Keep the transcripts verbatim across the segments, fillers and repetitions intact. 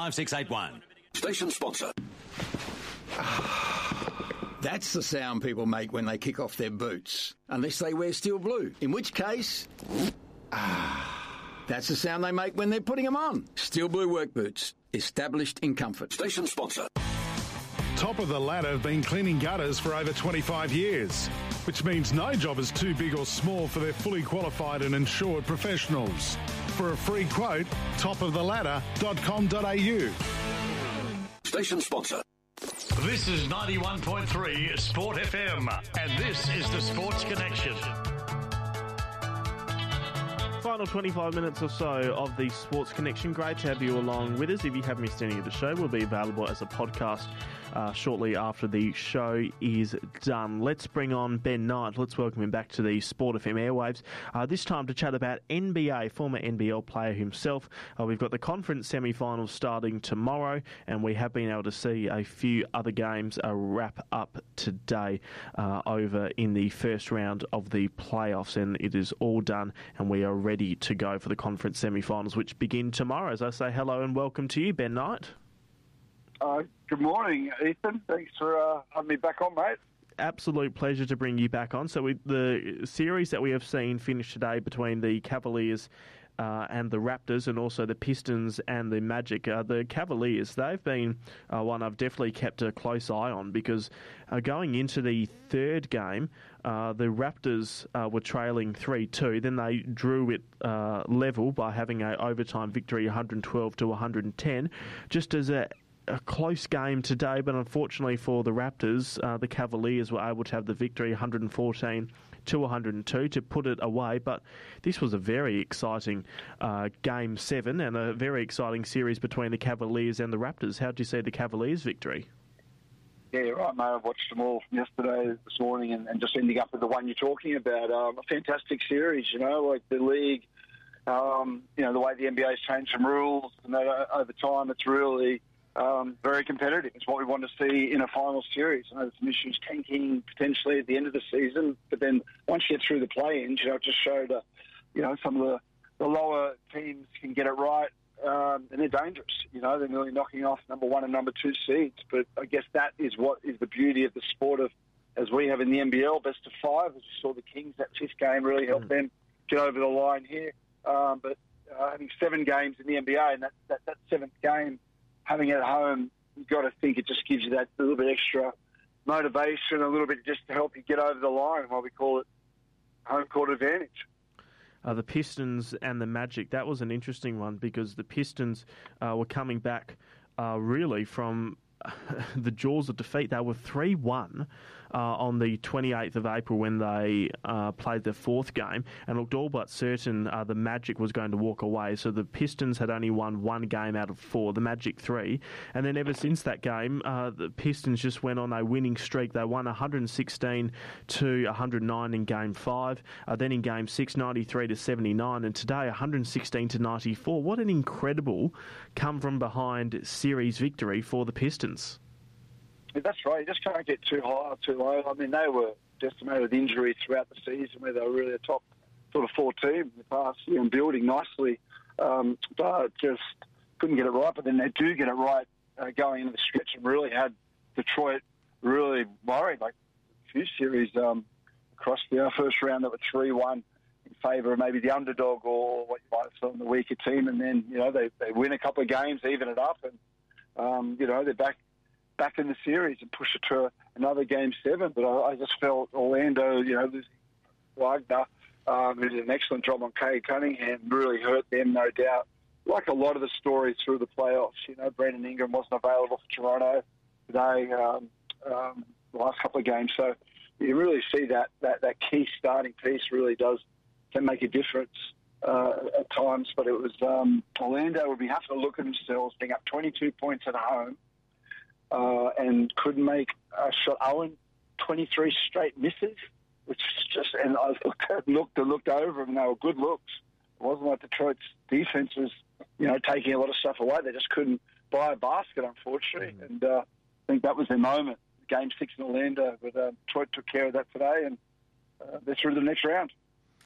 five six eight one. Station sponsor. That's the sound people make when they kick off their boots. Unless they wear steel blue. In which case... Ah, that's the sound they make when they're putting them on. Steel blue work boots. Established in comfort. Station sponsor. Top of the Ladder have been cleaning gutters for over twenty-five years, which means no job is too big or small for their fully qualified and insured professionals. For a free quote, top of the ladder dot com dot a u. Station sponsor. This is ninety-one point three Sport F M, and this is the Sports Connection. Final twenty-five minutes or so of the Sports Connection. Great to have you along with us. If you have missed any of the show, we'll be available as a podcast uh, shortly after the show is done. Let's bring on Ben Knight. Let's welcome him back to the Sport F M airwaves. Uh, this time to chat about N B A, former N B L player himself. Uh, we've got the conference semi-finals starting tomorrow, and we have been able to see a few other games uh, wrap up today uh, over in the first round of the playoffs, and it is all done, and we are ready ready to go for the conference semi-finals, which begin tomorrow. As I say hello and welcome to you, Ben Knight. Uh, good morning, Ethan. Thanks for uh, having me back on, mate. Absolute pleasure to bring you back on. So we, the series that we have seen finish today between the Cavaliers Uh, and the Raptors, and also the Pistons and the Magic. Uh, the Cavaliers, they've been uh, one I've definitely kept a close eye on, because uh, going into the third game, uh, the Raptors uh, were trailing three two. Then they drew it uh, level by having an overtime victory, one twelve to one ten, just as a a close game today, but unfortunately for the Raptors, uh, the Cavaliers were able to have the victory, one fourteen to one two, to put it away. But this was a very exciting uh, game seven, and a very exciting series between the Cavaliers and the Raptors. How did you see the Cavaliers' victory? Yeah, you're right, mate. I watched them all yesterday, this morning, and, and just ending up with the one you're talking about. Um, a fantastic series, you know, like the league, um, you know, the way the N B A's changed some rules, and that uh, over time it's really Um, very competitive. It's what we want to see in a final series. I know there's some issues tanking potentially at the end of the season, but then once you get through the play-ins, you know, it just showed, uh, you know, some of the, the lower teams can get it right, um, and they're dangerous. You know, they're nearly knocking off number one and number two seeds. But I guess that is what is the beauty of the sport of, as we have in the N B L, best of five. As you saw the Kings, that fifth game really helped mm. them get over the line here. Um, but uh, having seven games in the N B A, and that, that, that seventh game, having it at home, you've got to think it just gives you that little bit extra motivation, a little bit just to help you get over the line, what we call it home court advantage. Uh, the Pistons and the Magic, that was an interesting one, because the Pistons uh, were coming back uh, really from the jaws of defeat. They were three one uh, on the twenty-eighth of April when they uh, played their fourth game, and looked all but certain uh, the Magic was going to walk away. So the Pistons had only won one game out of four, the Magic three, and then ever since that game, uh, the Pistons just went on a winning streak. They won one sixteen to one oh nine in game five, uh, then in game six, ninety-three to seventy-nine, and today one sixteen to ninety-four. What an incredible come from behind series victory for the Pistons. Yeah, that's right. You just can't get too high or too low. I mean, they were decimated with injury throughout the season, where they were really a top sort of four team in the past year and building nicely, um, but just couldn't get it right. But then they do get it right uh, going into the stretch, and really had Detroit really worried. Like a few series um, across the first round that were three one in favour of maybe the underdog, or what you might have thought, the weaker team. And then, you know, they, they win a couple of games, even it up, and, um, you know, they're back back in the series and push it to another game seven. But I, I just felt Orlando, you know, losing Wagner, um, who did an excellent job on Cade Cunningham, really hurt them, no doubt. Like a lot of the stories through the playoffs, you know, Brandon Ingram wasn't available for Toronto today, um, um, the last couple of games. So you really see that, that, that key starting piece really does can make a difference uh, at times. But it was um, Orlando would be having to look at themselves, being up twenty-two points at home, uh, and couldn't make a shot. Owen, twenty-three straight misses, which is just, and I looked at, looked and looked over them, and they were good looks. It wasn't like Detroit's defense was, you know, taking a lot of stuff away. They just couldn't buy a basket, unfortunately. Mm. And uh, I think that was their moment. Game six in Orlando, but uh, Detroit took care of that today, and uh, they're through to the next round.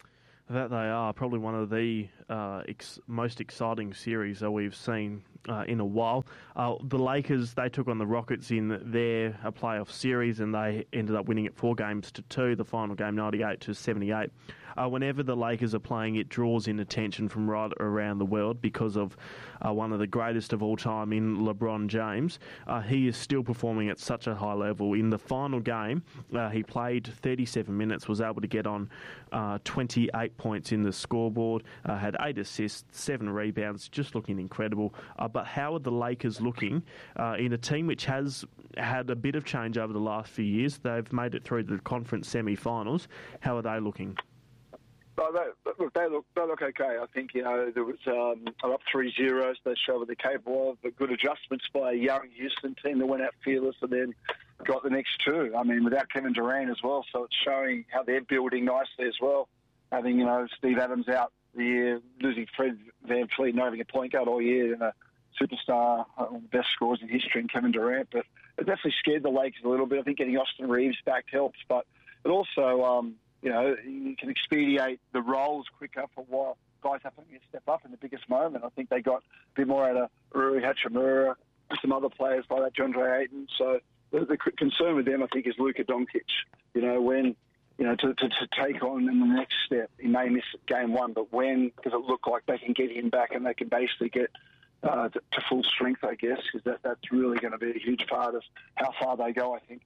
That they are probably one of the uh, ex- most exciting series that we've seen uh, in a while. Uh, the Lakers, they took on the Rockets in their uh, playoff series, and they ended up winning it four games to two. The final game, ninety-eight to seventy-eight. Uh, whenever the Lakers are playing, it draws in attention from right around the world because of uh, one of the greatest of all time in LeBron James. Uh, he is still performing at such a high level. In the final game, uh, he played thirty-seven minutes, was able to get on uh, twenty-eight points in the scoreboard, uh, had eight assists, seven rebounds, just looking incredible. Uh, but how are the Lakers looking uh, in a team which has had a bit of change over the last few years? They've made it through the conference semi-finals. How are they looking? Oh, they, look, they look they look okay. I think, you know, there was um, up three zero. So they show what they're capable of. But good adjustments by a young Houston team that went out fearless and then got the next two. I mean, without Kevin Durant as well. So it's showing how they're building nicely as well. Having, you know, Steve Adams out the year, losing Fred VanVleet, not having a point guard all year, and a superstar, uh, one of the best scorers in history, in Kevin Durant. But it definitely scared the Lakers a little bit. I think getting Austin Reeves back helps. But it also... Um, You know, you can expedite the roles quicker for what guys have to step up in the biggest moment. I think they got a bit more out of Rui Hachimura and some other players like that, DeAndre Ayton. So the, the concern with them, I think, is Luka Doncic. You know, when, you know, to, to, to take on in the next step, he may miss game one, but when does it look like they can get him back and they can basically get uh, to, to full strength, I guess, because that, that's really going to be a huge part of how far they go, I think.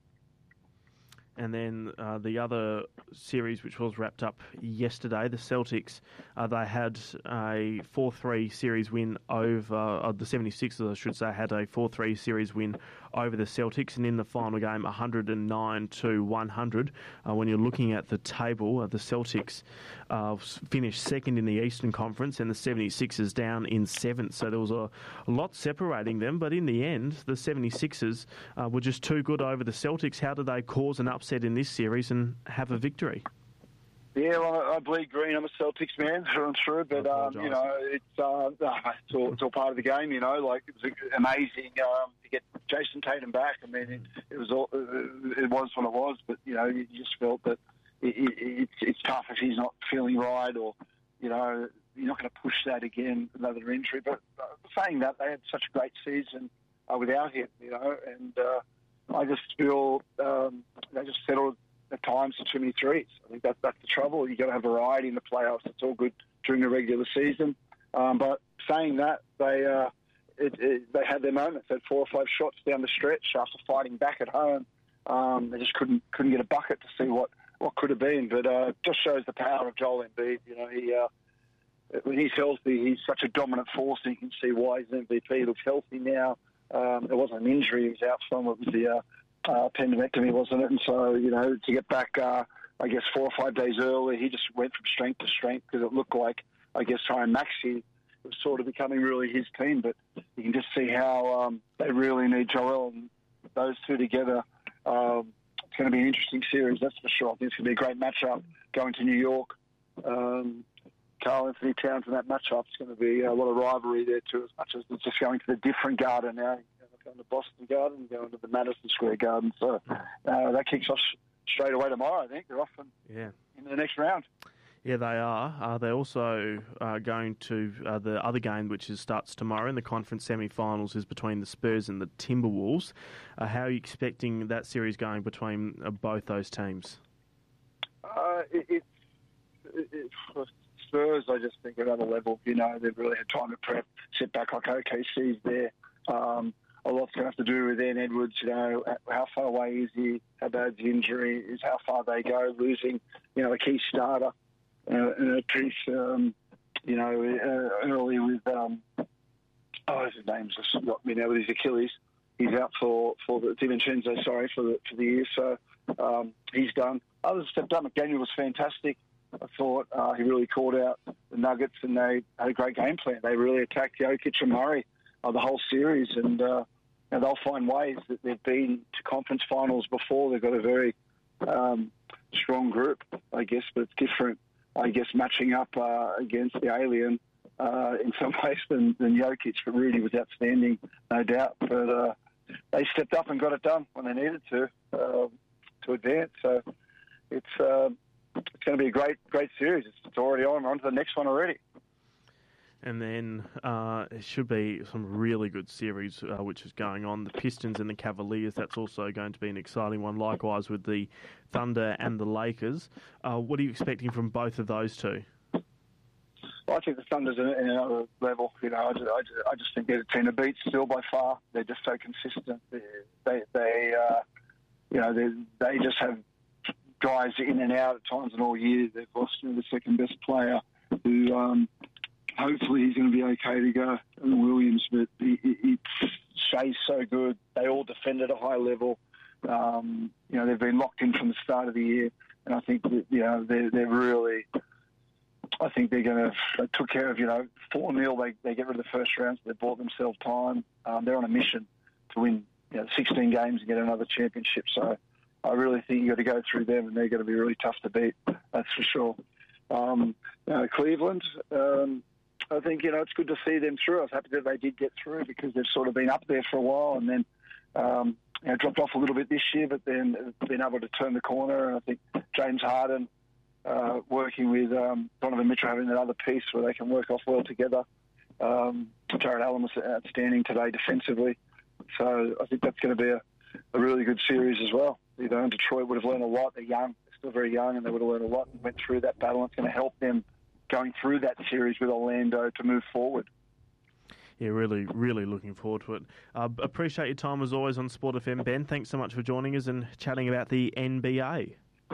And then uh, the other series, which was wrapped up yesterday, the Celtics, uh, they had a four three series win over, uh, the seventy-sixers, I should say, had a four three series win over the Celtics, and in the final game, one hundred nine to one hundred. Uh, when you're looking at the table, uh, the Celtics uh, finished second in the Eastern Conference, and the seventy-sixers down in seventh, so there was a, a lot separating them, but in the end, the seventy-sixers uh, were just too good over the Celtics. How did they cause an upset in this series and have a victory? Yeah, well, I bleed green. I'm a Celtics man through and through, but um, you know, it's uh, it's, all, it's all part of the game. You know, like it was amazing um, to get Jason Tatum back. I mean, it, it was all, it was what it was, but you know, you just felt that it, it, it's it's tough if he's not feeling right, or you know, you're not going to push that again, another injury. But uh, saying that, they had such a great season uh, without him. You know, and uh, I just feel um, they just settled at times for too many threes. I think that, that's the trouble. You've got to have variety in the playoffs. It's all good during the regular season. Um, but saying that, they uh, it, it, they had their moments. They had four or five shots down the stretch after fighting back at home. Um, they just couldn't couldn't get a bucket to see what, what could have been. But uh, it just shows the power of Joel Embiid. You know, he uh, when he's healthy, he's such a dominant force, and you can see why he's M V P. He looks healthy now. Um, there wasn't an injury he was out from. It was the uh, Uh, appendectomy, wasn't it? And so, you know, to get back, uh, I guess, four or five days early, he just went from strength to strength because it looked like, I guess, Tyrone Maxey was sort of becoming really his team. But you can just see how um, they really need Joel, and those two together. Um, it's going to be an interesting series, that's for sure. I think it's going to be a great matchup going to New York. Um, Karl Anthony Towns in that matchup. It's going to be a lot of rivalry there too, as much as it's just going to the different Garden now. Going to Boston Garden, going to the Madison Square Garden. So uh, that kicks off straight away tomorrow, I think. They're off in, yeah. in the next round. Yeah, they are. Uh, they're also uh, going to uh, the other game, which is, starts tomorrow in the conference semi-finals, is between the Spurs and the Timberwolves. Uh, how are you expecting that series going between uh, both those teams? Uh, it, it, it, it, for Spurs, I just think another level. You know, they've really had time to prep, sit back like O K C's there. Um, A lot's going to have to do with Ian Edwards, you know, how far away is he, how bad's the injury, is how far they go, losing, you know, a key starter, uh, and a piece, um, you know, uh, early with, um, oh, his name's just got me now with his Achilles. He's out for, for the, DiVincenzo, sorry, for the, for the year, so um, he's done. Others stepped up. McDaniel was fantastic. I thought uh, he really called out the Nuggets, and they had a great game plan. They really attacked Jokic and Murray Uh, the whole series, and uh, you know, they'll find ways that they've been to conference finals before. They've got a very um, strong group, I guess, but it's different, I guess, matching up uh, against the alien uh, in some ways than, than Jokic, but Rudy was outstanding, no doubt. But uh, they stepped up and got it done when they needed to uh, to advance. So it's uh, it's going to be a great, great series. It's, it's already on. We're on to the next one already. And then uh, it should be some really good series uh, which is going on. The Pistons and the Cavaliers, that's also going to be an exciting one. Likewise with the Thunder and the Lakers. Uh, what are you expecting from both of those two? Well, I think the Thunder's in, in another level. You know, I just, I just, I just think they're a team to beat still by far. They're just so consistent. They, they, they uh, you know, they, they just have guys in and out at times and all year. They've lost you know, the second best player who... Um, Hopefully he's going to be okay to go, and Williams. But it's Shea's so good. They all defend at a high level. Um, you know, they've been locked in from the start of the year, and I think that, you know they're they're really. I think they're going to. They took care of you know four nil. They they get rid of the first round, so they bought themselves time. Um, they're on a mission to win you know, sixteen games and get another championship. So I really think you got to go through them, and they're going to be really tough to beat. That's for sure. Um, you know, Cleveland. Um, I think, you know, it's good to see them through. I was happy that they did get through because they've sort of been up there for a while and then um, you know, dropped off a little bit this year, but then been able to turn the corner. And I think James Harden uh, working with um, Donovan Mitchell having that other piece where they can work off well together. Um, Jared Allen was outstanding today defensively. So I think that's going to be a, a really good series as well. You know, and Detroit would have learned a lot. They're young. They're still very young, and they would have learned a lot and went through that battle. It's going to help them going through that series with Orlando to move forward. Yeah, really, really looking forward to it. Uh, appreciate your time as always on Sport F M, Ben. Thanks so much for joining us and chatting about the N B A.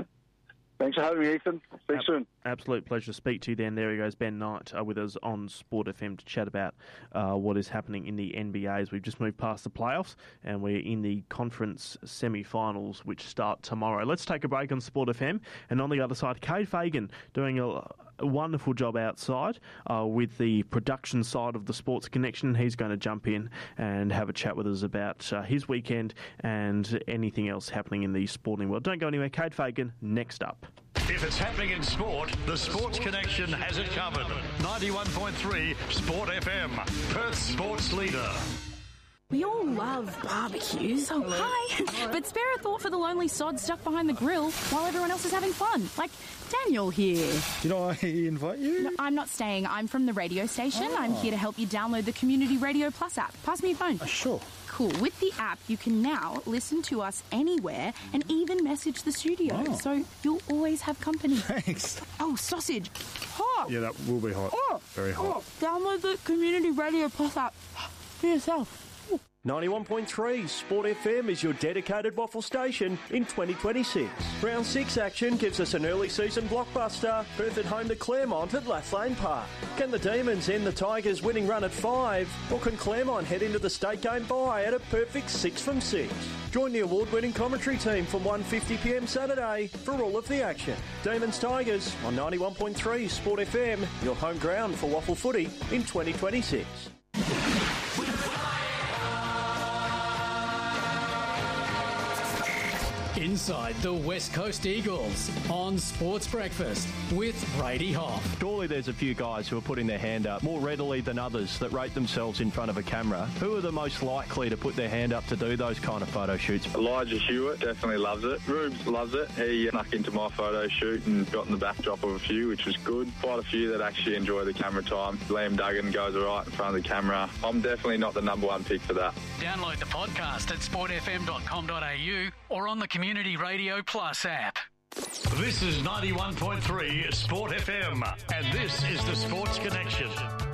Thanks for having me, Ethan. See you soon. Absolute pleasure to speak to you then. There he goes, Ben Knight, uh, with us on Sport F M to chat about uh, what is happening in the N B A as we've just moved past the playoffs and we're in the conference semi-finals which start tomorrow. Let's take a break on Sport F M, and on the other side, Cade Fagan doing a, a wonderful job outside uh, with the production side of the Sports Connection. He's going to jump in and have a chat with us about uh, his weekend and anything else happening in the sporting world. Don't go anywhere. Cade Fagan, next up. If it's happening in sport, the Sports Connection has it covered. ninety-one point three Sport F M, Perth's sports leader. We all love barbecues. Oh, hi. But spare a thought for the lonely sod stuck behind the grill while everyone else is having fun. Like Daniel here. Did I invite you? No, I'm not staying. I'm from the radio station. Oh. I'm here to help you download the Community Radio Plus app. Pass me your phone. Uh, sure. Cool. With the app, you can now listen to us anywhere and even message the studio. Oh. So you'll always have company. Thanks. Oh, sausage. Hot. Yeah, that will be hot. Oh. Very hot. Oh. Download the Community Radio Plus app for yourself. ninety-one point three Sport F M is your dedicated waffle station in twenty twenty-six. Round six action gives us an early season blockbuster. Perth at home to Claremont at Lathlane Park. Can the Demons end the Tigers' winning run at five? Or can Claremont head into the state game bye at a perfect six from six? Join the award-winning commentary team from one fifty p m Saturday for all of the action. Demons Tigers on ninety-one point three Sport F M, your home ground for waffle footy in twenty twenty-six. Inside the West Coast Eagles on Sports Breakfast with Brady Hoff. Surely there's a few guys who are putting their hand up more readily than others that rate themselves in front of a camera. Who are the most likely to put their hand up to do those kind of photo shoots? Elijah Hewitt definitely loves it. Rubes loves it. He snuck into my photo shoot and got in the backdrop of a few, which was good. Quite a few that actually enjoy the camera time. Liam Duggan goes all right in front of the camera. I'm definitely not the number one pick for that. Download the podcast at sport f m dot com dot a u or on the Community Radio Plus app. This is ninety-one point three Sport F M, and this is the Sports Connection.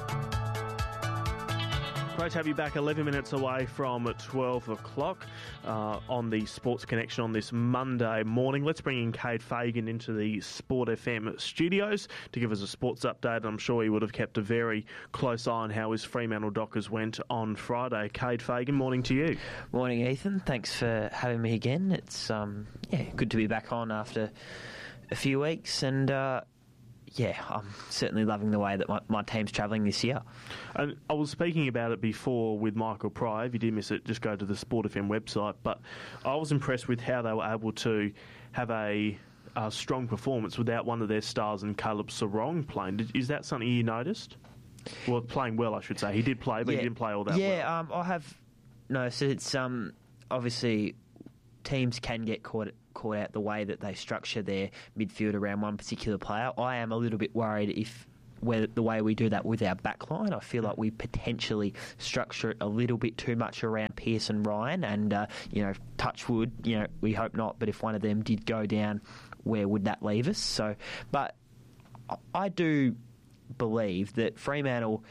Great to have you back eleven minutes away from twelve o'clock uh, on the Sports Connection on this Monday morning. Let's bring in Cade Fagan into the Sport F M studios to give us a sports update. I'm sure he would have kept a very close eye on how his Fremantle Dockers went on Friday. Cade Fagan, morning to you. Morning, Ethan. Thanks for having me again. It's um, yeah, good to be back on after a few weeks, and uh, yeah, I'm certainly loving the way that my, my team's travelling this year. And I was speaking about it before with Michael Pryor. If you did miss it, just go to the Sport F M website. But I was impressed with how they were able to have a, a strong performance without one of their stars and Caleb Sarong playing. Did, is that something you noticed? Well, playing well, I should say. He did play, but yeah, he didn't play all that yeah, well. Yeah, um, I have noticed it's um, obviously teams can get caught caught out the way that they structure their midfield around one particular player. I am a little bit worried if where the way we do that with our backline. I feel like we potentially structure it a little bit too much around Pearce and Ryan, and uh, you know, touch wood, you know, we hope not. But if one of them did go down, where would that leave us? So, but I do believe that Fremantle,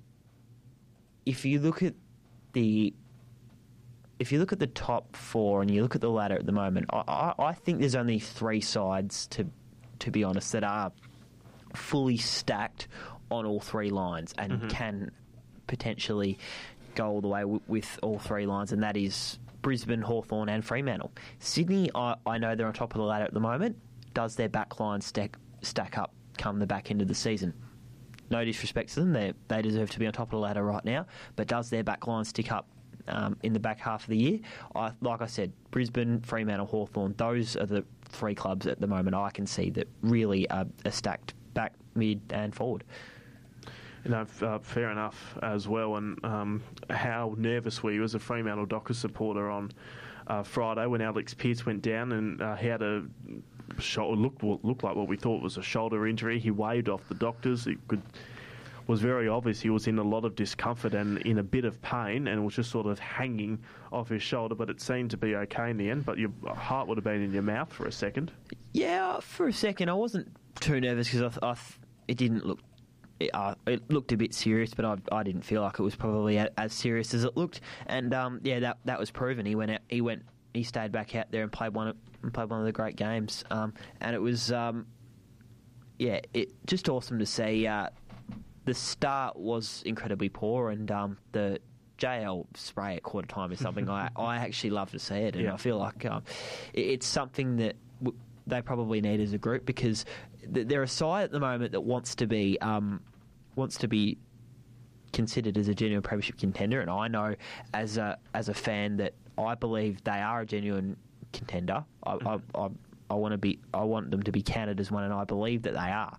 if you look at the if you look at the top four and you look at the ladder at the moment, I, I, I think there's only three sides, to to be honest, that are fully stacked on all three lines and mm-hmm. can potentially go all the way w- with all three lines, and that is Brisbane, Hawthorn and Fremantle. Sydney, I, I know they're on top of the ladder at the moment. Does their back line stack, stack up come the back end of the season? No disrespect to them, they they deserve to be on top of the ladder right now, but does their back line stick up um, in the back half of the year? I, like I said, Brisbane, Fremantle, Hawthorn, those are the three clubs at the moment I can see that really are, are stacked back, mid and forward. You know, uh, fair enough as well. And um, how nervous were you as a Fremantle Dockers supporter on uh, Friday when Alex Pearce went down and uh, he had a shoulder, looked looked like what we thought was a shoulder injury. He waved off the doctors. It could was very obvious he was in a lot of discomfort and in a bit of pain, and it was just sort of hanging off his shoulder, but it seemed to be okay in the end. But your heart would have been in your mouth for a second. Yeah, for a second I wasn't too nervous because I, th- I th- it didn't look it, uh, it looked a bit serious, but I, I didn't feel like it was probably a, as serious as it looked. And um, yeah, that that was proven. He went out, he went he stayed back out there and played one of, and played one of the great games. Um, and it was um, yeah, it just awesome to see. Uh, the start was incredibly poor, and um, the J L spray at quarter time is something I I actually love to see it, and yeah. I feel like um, it, it's something that w- they probably need as a group, because th- they're a side at the moment that wants to be um, wants to be considered as a genuine premiership contender, and I know as a as a fan that I believe they are a genuine contender. I I, I, I want to be I want them to be counted as one, and I believe that they are.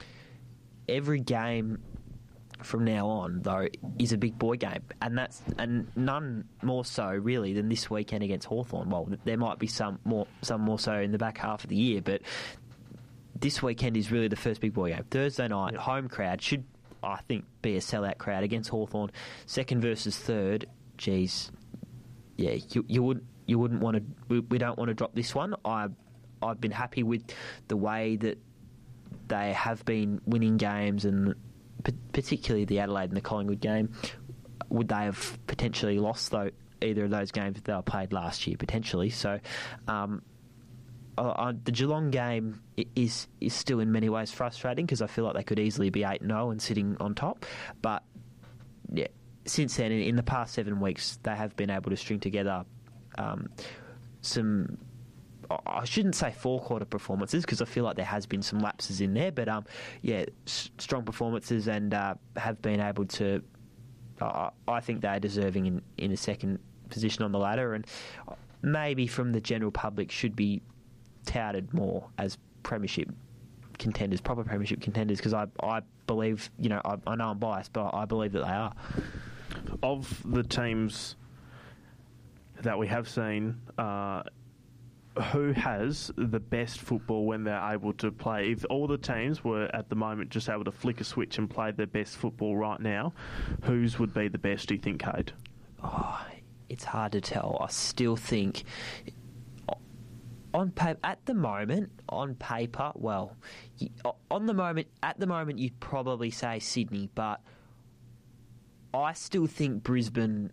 Every game from now on, though, is a big boy game, and that's and none more so really than this weekend against Hawthorn. Well, there might be some more, some more so in the back half of the year, but this weekend is really the first big boy game. Thursday night, yep. Home crowd should, I think, be a sellout crowd against Hawthorn. Second versus third, geez, yeah, you, you would you wouldn't want to. We, we don't want to drop this one. I I've been happy with the way that they have been winning games, and particularly the Adelaide and the Collingwood game. Would they have potentially lost though either of those games if they were played last year? Potentially. So um, uh, the Geelong game is is still in many ways frustrating, because I feel like they could easily be eight and oh and sitting on top. But yeah, since then, in, in the past seven weeks, they have been able to string together um, some. I shouldn't say four-quarter performances, because I feel like there has been some lapses in there, but um, yeah, s- strong performances, and uh, have been able to. Uh, I think they're deserving in, in a second position on the ladder, and maybe from the general public should be touted more as premiership contenders, proper premiership contenders, because I I believe, you know, I, I know I'm biased, but I believe that they are. Of the teams that we have seen. Uh, Who has the best football when they're able to play? If all the teams were at the moment just able to flick a switch and play their best football right now, whose would be the best, do you think, Cade? Oh, it's hard to tell. I still think on paper, at the moment, on paper, well, on the moment, at the moment, you'd probably say Sydney, but I still think Brisbane.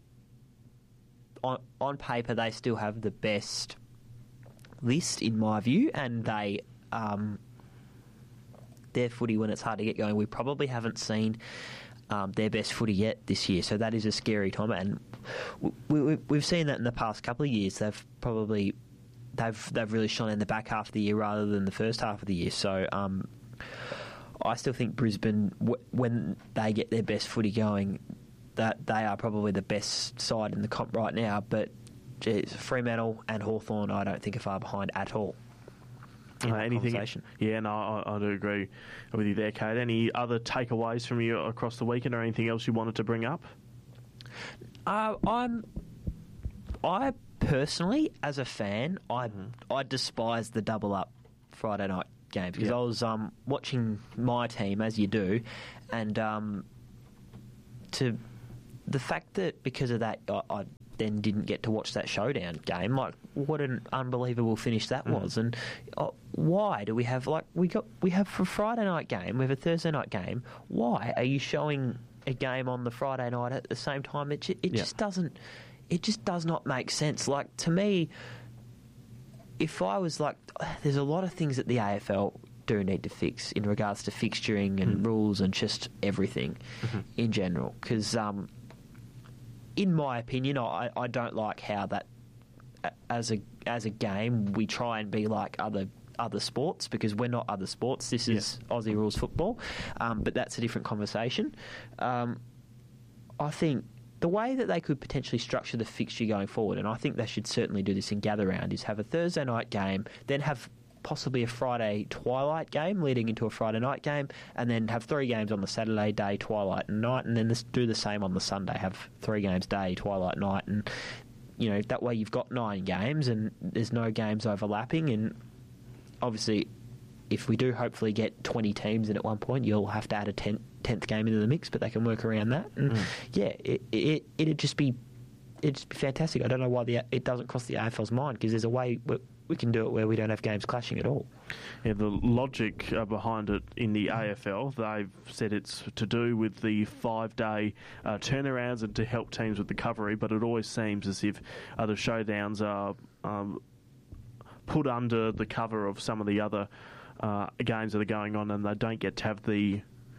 On on paper, they still have the best list, in my view, and they um, their footy, when it's hard to get going, we probably haven't seen um, their best footy yet this year, so that is a scary time, and we, we, we've seen that in the past couple of years. They've probably they've they've really shone in the back half of the year rather than the first half of the year, so um, I still think Brisbane, w- when they get their best footy going, that they are probably the best side in the comp right now, but geez, Fremantle and Hawthorn, I don't think are far behind at all. Uh, anything? Yeah, no, I, I do agree with you there, Cade. Any other takeaways from you across the weekend, or anything else you wanted to bring up? Uh, I'm, I personally, as a fan, I mm-hmm. I despise the double up Friday night games because yep. I was um, watching my team, as you do, and um, to the fact that because of that, I, I then didn't get to watch that showdown game. Like, what an unbelievable finish that mm. was! And uh, why do we have like we got we have for Friday night game, we have a Thursday night game. Why are you showing a game on the Friday night at the same time? It it yep. just doesn't. It just does not make sense. Like, to me, if I was like, there's a lot of things that the A F L do need to fix in regards to fixturing and mm. rules and just everything mm-hmm. in general. Because, um, in my opinion, I, I don't like how that, as a as a game, we try and be like other other sports, because we're not other sports. This is yeah. Aussie rules football, um, but that's a different conversation. Um, I think the way that they could potentially structure the fixture going forward, and I think they should certainly do this in Gather Round, is have a Thursday night game, then have possibly a Friday twilight game leading into a Friday night game, and then have three games on the Saturday day, twilight and night, and then this, do the same on the Sunday, have three games day, twilight, night, and you know that way you've got nine games and there's no games overlapping. And obviously, if we do hopefully get twenty teams in at one point, you'll have to add a tenth, tenth game into the mix, but they can work around that. And mm. yeah, it, it, it'd just be it'd just be fantastic. I don't know why the, it doesn't cross the A F L's mind, because there's a way we can do it where we don't have games clashing at all. Yeah, the logic uh, behind it in the A F L, they've said it's to do with the five-day uh, turnarounds and to help teams with the recovery, but it always seems as if uh, the showdowns are um, put under the cover of some of the other uh, games that are going on, and they don't get to have the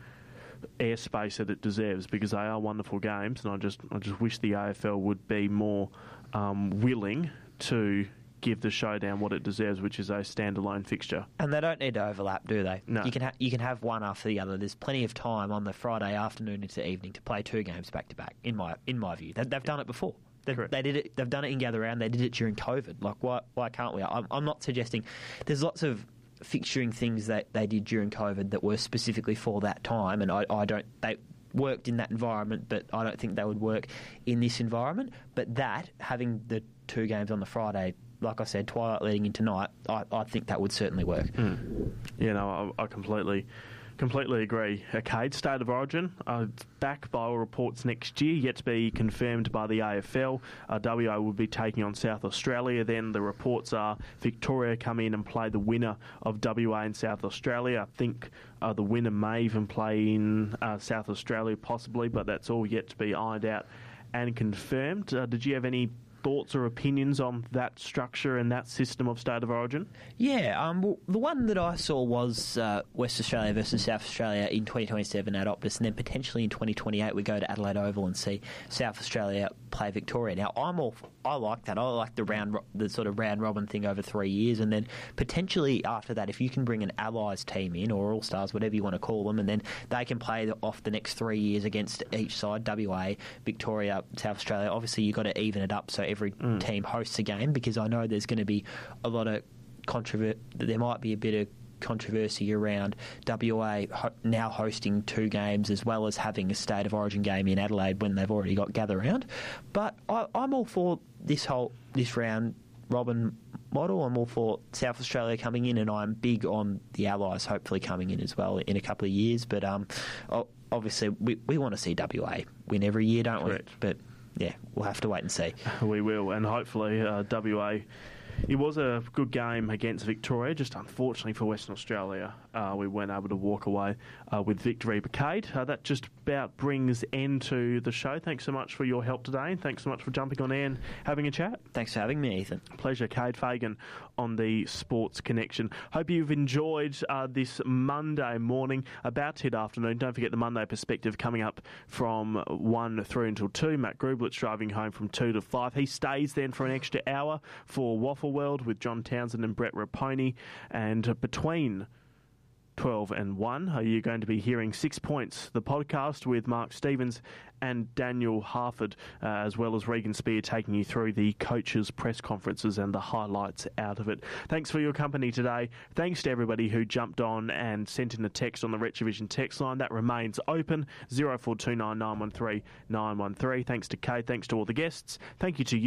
airspace that it deserves, because they are wonderful games, and I just I just wish the A F L would be more um, willing to give the showdown what it deserves, which is a standalone fixture. And they don't need to overlap, do they? No. You can ha- you can have one after the other. There's plenty of time on the Friday afternoon into evening to play two games back to back. In my in my view, they, they've done it before. They've, they did it. They've done it in Gather Round. They did it during COVID. Like, why why can't we? I'm, I'm not suggesting. There's lots of fixturing things that they did during COVID that were specifically for that time, and I, I don't. They worked in that environment, but I don't think they would work in this environment. But that, having the two games on the Friday, like I said, twilight leading into night, I, I think that would certainly work. Mm. Yeah, no, I, I completely completely agree. Okay, State of Origin, uh, back by all reports next year, yet to be confirmed by the A F L. Uh, W A will be taking on South Australia. Then the reports are Victoria come in and play the winner of W A and South Australia. I think uh, the winner may even play in uh, South Australia possibly, but that's all yet to be ironed out and confirmed. Uh, did you have any thoughts or opinions on that structure and that system of State of Origin? Yeah, um, well, the one that I saw was uh, West Australia versus South Australia in twenty twenty-seven at Optus, and then potentially in twenty twenty-eight we go to Adelaide Oval and see South Australia play Victoria. Now, I'm all, I like that. I like the round, the sort of round robin thing over three years, and then potentially after that, if you can bring an Allies team in, or All Stars, whatever you want to call them, and then they can play off the next three years against each side, W A, Victoria, South Australia. Obviously, you've got to even it up so every mm. team hosts a game, because I know there's going to be a lot of controversy. There might be a bit of controversy around W A ho- now hosting two games as well as having a State of Origin game in Adelaide when they've already got Gather Round. But I, I'm all for this whole this round robin model. I'm all for South Australia coming in, and I'm big on the Allies hopefully coming in as well in a couple of years. But um, obviously we we want to see W A win every year, don't Correct. we? But yeah, we'll have to wait and see. We will, and hopefully uh, W A. It was a good game against Victoria, just unfortunately for Western Australia, uh, we weren't able to walk away uh, with victory. But Kate, uh, that just about brings end to the show. Thanks so much for your help today, and thanks so much for jumping on air and having a chat. Thanks for having me, Ethan. Pleasure. Kate Fagan on the Sports Connection. Hope you've enjoyed uh, this Monday morning, about to hit afternoon. Don't forget the Monday Perspective coming up from one through until two. Matt Grublitz driving home from two to five. He stays then for an extra hour for Waffle World with John Townsend and Brett Raponi, and between twelve and one are you going to be hearing Six Points, the podcast with Mark Stevens and Daniel Harford, uh, as well as Regan Spear taking you through the coaches' press conferences and the highlights out of it. Thanks for your company today. Thanks to everybody who jumped on and sent in a text on the Retrovision text line. That remains open, zero four two nine nine one three nine one three. Thanks to Kate, thanks to all the guests. Thank you to you.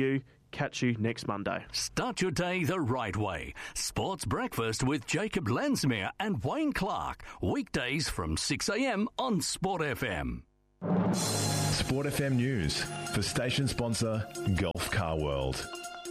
Catch you next Monday. Start your day the right way. Sports Breakfast with Jacob Lansmere and Wayne Clark. Weekdays from six a m on Sport F M. Sport F M News for station sponsor Gulf Car World.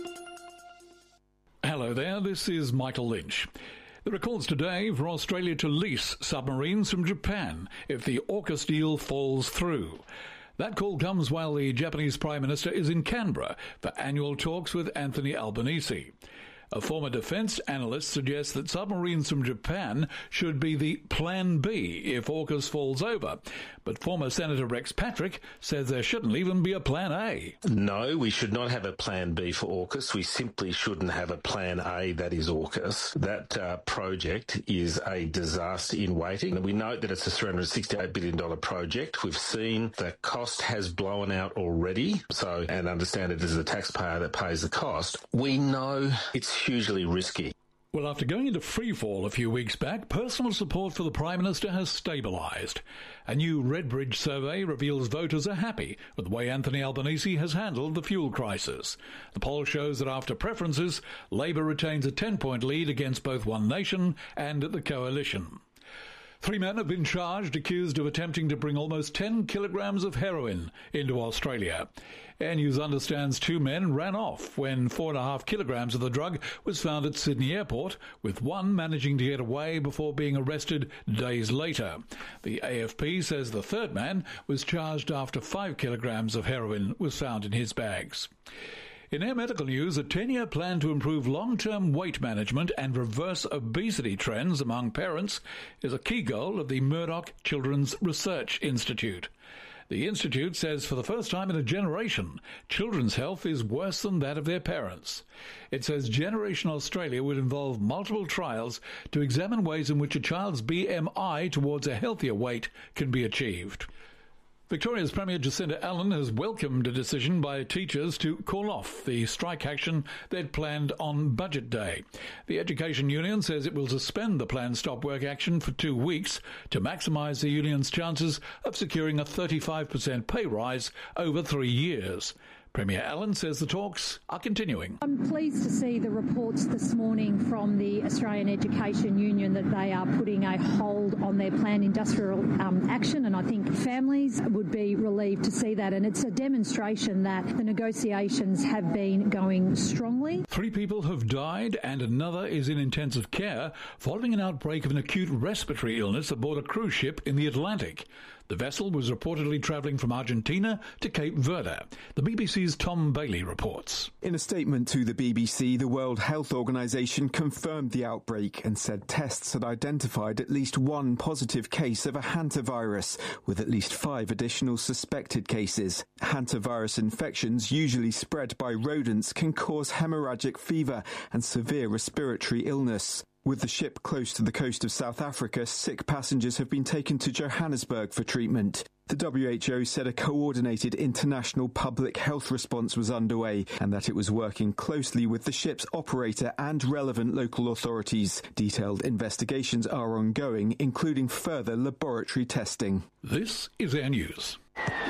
Hello there, this is Michael Lynch. There are calls today for Australia to lease submarines from Japan if the AUKUS deal falls through. That call comes while the Japanese Prime Minister is in Canberra for annual talks with Anthony Albanese. A former defence analyst suggests that submarines from Japan should be the Plan B if AUKUS falls over. But former Senator Rex Patrick says there shouldn't even be a Plan A. No, we should not have a Plan B for AUKUS. We simply shouldn't have a Plan A that is AUKUS. That uh, project is a disaster in waiting. We note that it's a three hundred sixty-eight billion dollars project. We've seen the cost has blown out already, so and understand it is the taxpayer that pays the cost. We know it's hugely risky. Well, after going into freefall a few weeks back, personal support for the Prime Minister has stabilised. A new Redbridge survey reveals voters are happy with the way Anthony Albanese has handled the fuel crisis. The poll shows that after preferences, Labor retains a ten-point lead against both One Nation and the Coalition. Three men have been charged, accused of attempting to bring almost ten kilograms of heroin into Australia. Air News understands two men ran off when four and a half kilograms of the drug was found at Sydney Airport, with one managing to get away before being arrested days later. The A F P says the third man was charged after five kilograms of heroin was found in his bags. In Air Medical News, a ten-year plan to improve long-term weight management and reverse obesity trends among parents is a key goal of the Murdoch Children's Research Institute. The institute says for the first time in a generation, children's health is worse than that of their parents. It says Generation Australia would involve multiple trials to examine ways in which a child's B M I towards a healthier weight can be achieved. Victoria's Premier Jacinda Allen has welcomed a decision by teachers to call off the strike action they'd planned on Budget Day. The Education Union says it will suspend the planned stop work action for two weeks to maximise the union's chances of securing a thirty-five percent pay rise over three years. Premier Allen says the talks are continuing. I'm pleased to see the reports this morning from the Australian Education Union that they are putting a hold on their planned industrial um, action, and I think families would be relieved to see that. And it's a demonstration that the negotiations have been going strongly. Three people have died and another is in intensive care following an outbreak of an acute respiratory illness aboard a cruise ship in the Atlantic. The vessel was reportedly travelling from Argentina to Cape Verde. The B B C's Tom Bailey reports. In a statement to the B B C, the World Health Organization confirmed the outbreak and said tests had identified at least one positive case of a hantavirus, with at least five additional suspected cases. Hantavirus infections, usually spread by rodents, can cause hemorrhagic fever and severe respiratory illness. With the ship close to the coast of South Africa, sick passengers have been taken to Johannesburg for treatment. The W H O said a coordinated international public health response was underway and that it was working closely with the ship's operator and relevant local authorities. Detailed investigations are ongoing, including further laboratory testing. This is Air News.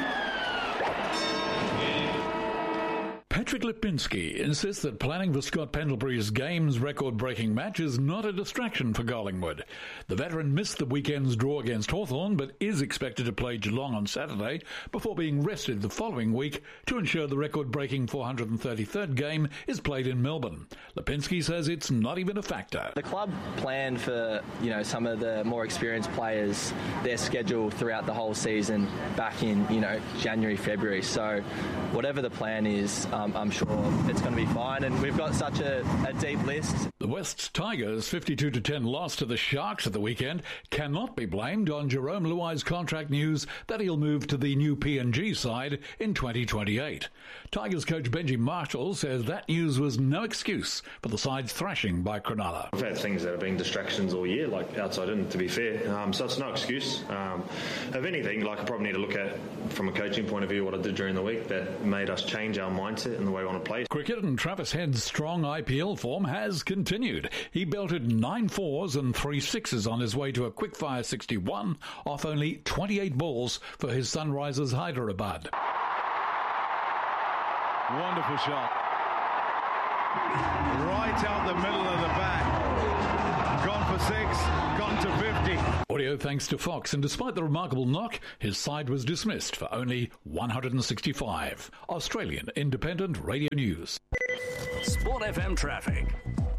Patrick Lipinski insists that planning for Scott Pendlebury's Games record-breaking match is not a distraction for Collingwood. The veteran missed the weekend's draw against Hawthorn, but is expected to play Geelong on Saturday before being rested the following week to ensure the record-breaking four hundred thirty-third game is played in Melbourne. Lipinski says it's not even a factor. The club planned for, you know, some of the more experienced players, their schedule throughout the whole season back in, you know, January, February. So whatever the plan is, um, I'm sure it's going to be fine, and we've got such a, a deep list. The West's Tigers' fifty-two to ten loss to the Sharks at the weekend cannot be blamed on Jerome Luai's contract news that he'll move to the new P N G side in twenty twenty-eight. Tigers coach Benji Marshall says that news was no excuse for the side's thrashing by Cronulla. We've had things that have been distractions all year, like outside in, to be fair, um, so it's no excuse. Um, if anything, like I probably need to look at, from a coaching point of view, what I did during the week that made us change our mindset and the way we want to play. Cricket and Travis Head's strong I P L form has continued. He belted nine fours and three sixes on his way to a quick-fire sixty-one off only twenty-eight balls for his Sunrisers Hyderabad. Wonderful shot. Right out the middle of the back. Gone for six, gone to fifty. Audio thanks to Fox, and despite the remarkable knock, his side was dismissed for only one hundred sixty-five. Australian Independent Radio News. Sport F M traffic.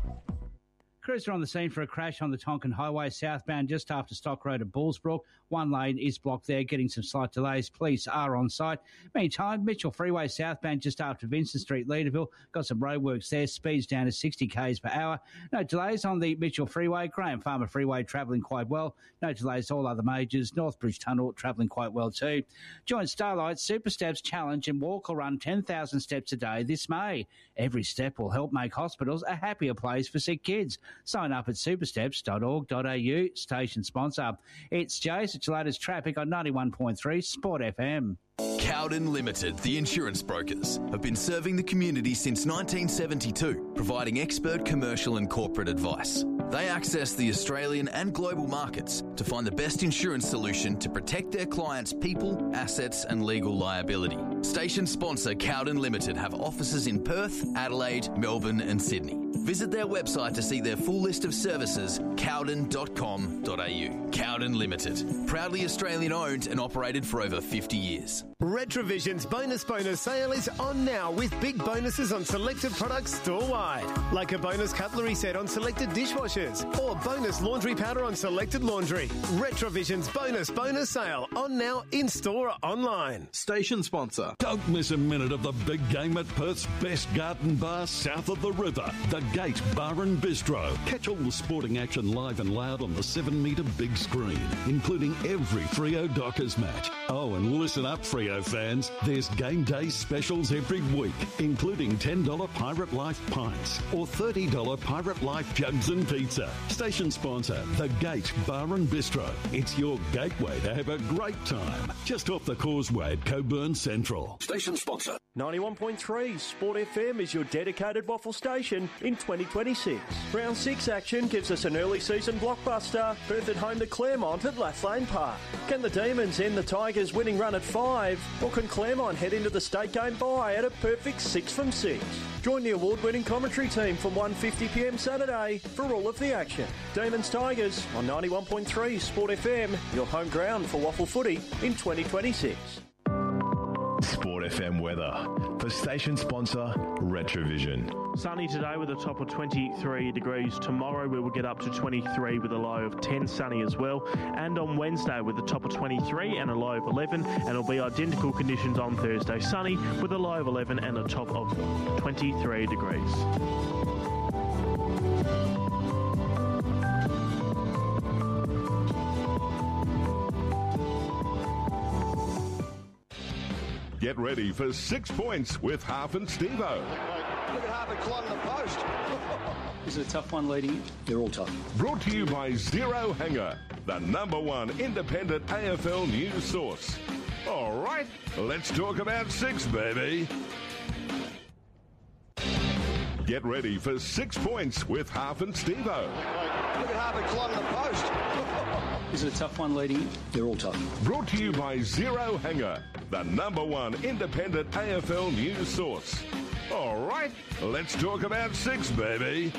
Crews are on the scene for a crash on the Tonkin Highway southbound just after Stock Road at Bullsbrook. One lane is blocked there, getting some slight delays. Police are on site. Meantime, Mitchell Freeway southbound just after Vincent Street, Leederville. Got some roadworks there. Speeds down to sixty k's per hour. No delays on the Mitchell Freeway. Graham Farmer Freeway travelling quite well. No delays to all other majors. Northbridge Tunnel travelling quite well too. Join Starlight Super Steps Challenge and walk or run ten thousand steps a day this May. Every step will help make hospitals a happier place for sick kids. Sign up at supersteps dot org dot a u. Station sponsor. It's Jace. It's your latest traffic on ninety-one point three Sport F M. Cowden Limited, the insurance brokers, have been serving the community since nineteen seventy-two, providing expert commercial and corporate advice. They access the Australian and global markets to find the best insurance solution to protect their clients' people, assets and legal liability. Station sponsor Cowden Limited have offices in Perth, Adelaide, Melbourne and Sydney. Visit their website to see their full list of services, cowden dot com dot a u. Cowden Limited, proudly Australian owned and operated for over fifty years. Retrovision's bonus bonus sale is on now with big bonuses on selected products store-wide. Like a bonus cutlery set on selected dishwashers or bonus laundry powder on selected laundry. Retrovision's bonus bonus sale on now in-store or online. Station sponsor. Don't miss a minute of the big game at Perth's best garden bar south of the river, the Gate Bar and Bistro. Catch all the sporting action live and loud on the seven metre big screen, including every Freo Dockers match. Oh, and listen up, Freo fans. There's game day specials every week, including ten dollars Pirate Life pints or thirty dollars Pirate Life jugs and pizza. Station sponsor, the Gate Bar and Bistro. It's your gateway to have a great time. Just off the causeway at Coburn Central. Station sponsor. ninety-one point three Sport F M is your dedicated waffle station in twenty twenty-six. Round six action gives us an early season blockbuster. Perth at home to Claremont at Lathlane Park. Can the Demons end the Tigers' winning run at five? Or can Claremont head into the state game bye at a perfect six from six? Join the award-winning commentary team from one fifty p m Saturday for all of the action. Demons Tigers on ninety-one point three Sport F M, your home ground for waffle footy in twenty twenty-six. Sport F M weather for station sponsor Retrovision. Sunny today with a top of twenty-three degrees. Tomorrow we will get up to twenty-three with a low of ten, sunny as well. And on Wednesday with a top of twenty-three and a low of eleven. And it'll be identical conditions on Thursday. Sunny with a low of eleven and a top of twenty-three degrees. Get ready for six points with Half and Steve-O. Look at Harvard climbing the post. Is it a tough one leading? They're all tough. Brought to you by Zero Hanger, the number one independent A F L news source. All right, let's talk about six, baby. Get ready for six points with Half and Steve-O. Look at Harvard climbing the post. Is it a tough one leading? They're all tough. Brought to you by Zero Hanger, the number one independent A F L news source. All right, let's talk about six, baby.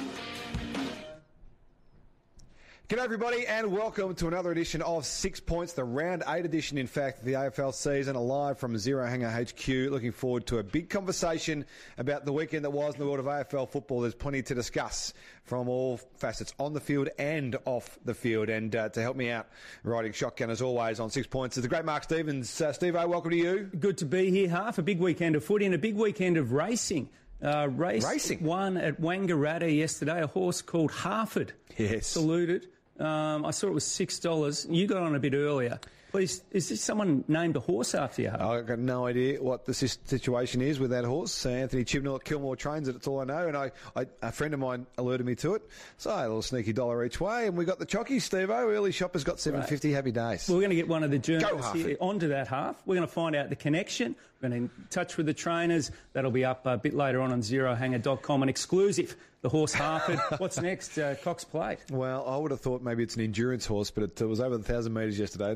G'day everybody and welcome to another edition of Six Points, the round eight edition in fact of the A F L season, live from Zero Hanger H Q. Looking forward to a big conversation about the weekend that was in the world of A F L football. There's plenty to discuss from all facets on the field and off the field. And uh, to help me out, riding shotgun as always on Six Points is the great Mark Stevens. Uh, Steve-O, welcome to you. Good to be here, Half. A big weekend of footy and a big weekend of racing. Uh, race Racing? One at Wangaratta yesterday, a horse called Harford. Yes. Saluted. Um, I saw it was six dollars. You got on a bit earlier. Please, is this someone named a horse after you? I've got no idea what the situation is with that horse. Uh, Anthony Chibnall at Kilmore trains it, it's all I know. And I, I, a friend of mine alerted me to it. So a little sneaky dollar each way. And we got the chockies, Steve-O. Early shoppers got seven fifty. Right. Happy days. Well, we're going to get one of the journalists here onto that half. We're going to find out the connection. We're going to in touch with the trainers. That'll be up a bit later on on zero hanger dot com. An exclusive. The horse Harford. What's next? Uh, Cox Plate. Well, I would have thought maybe it's an endurance horse, but it, it was over the one thousand metres yesterday. Not really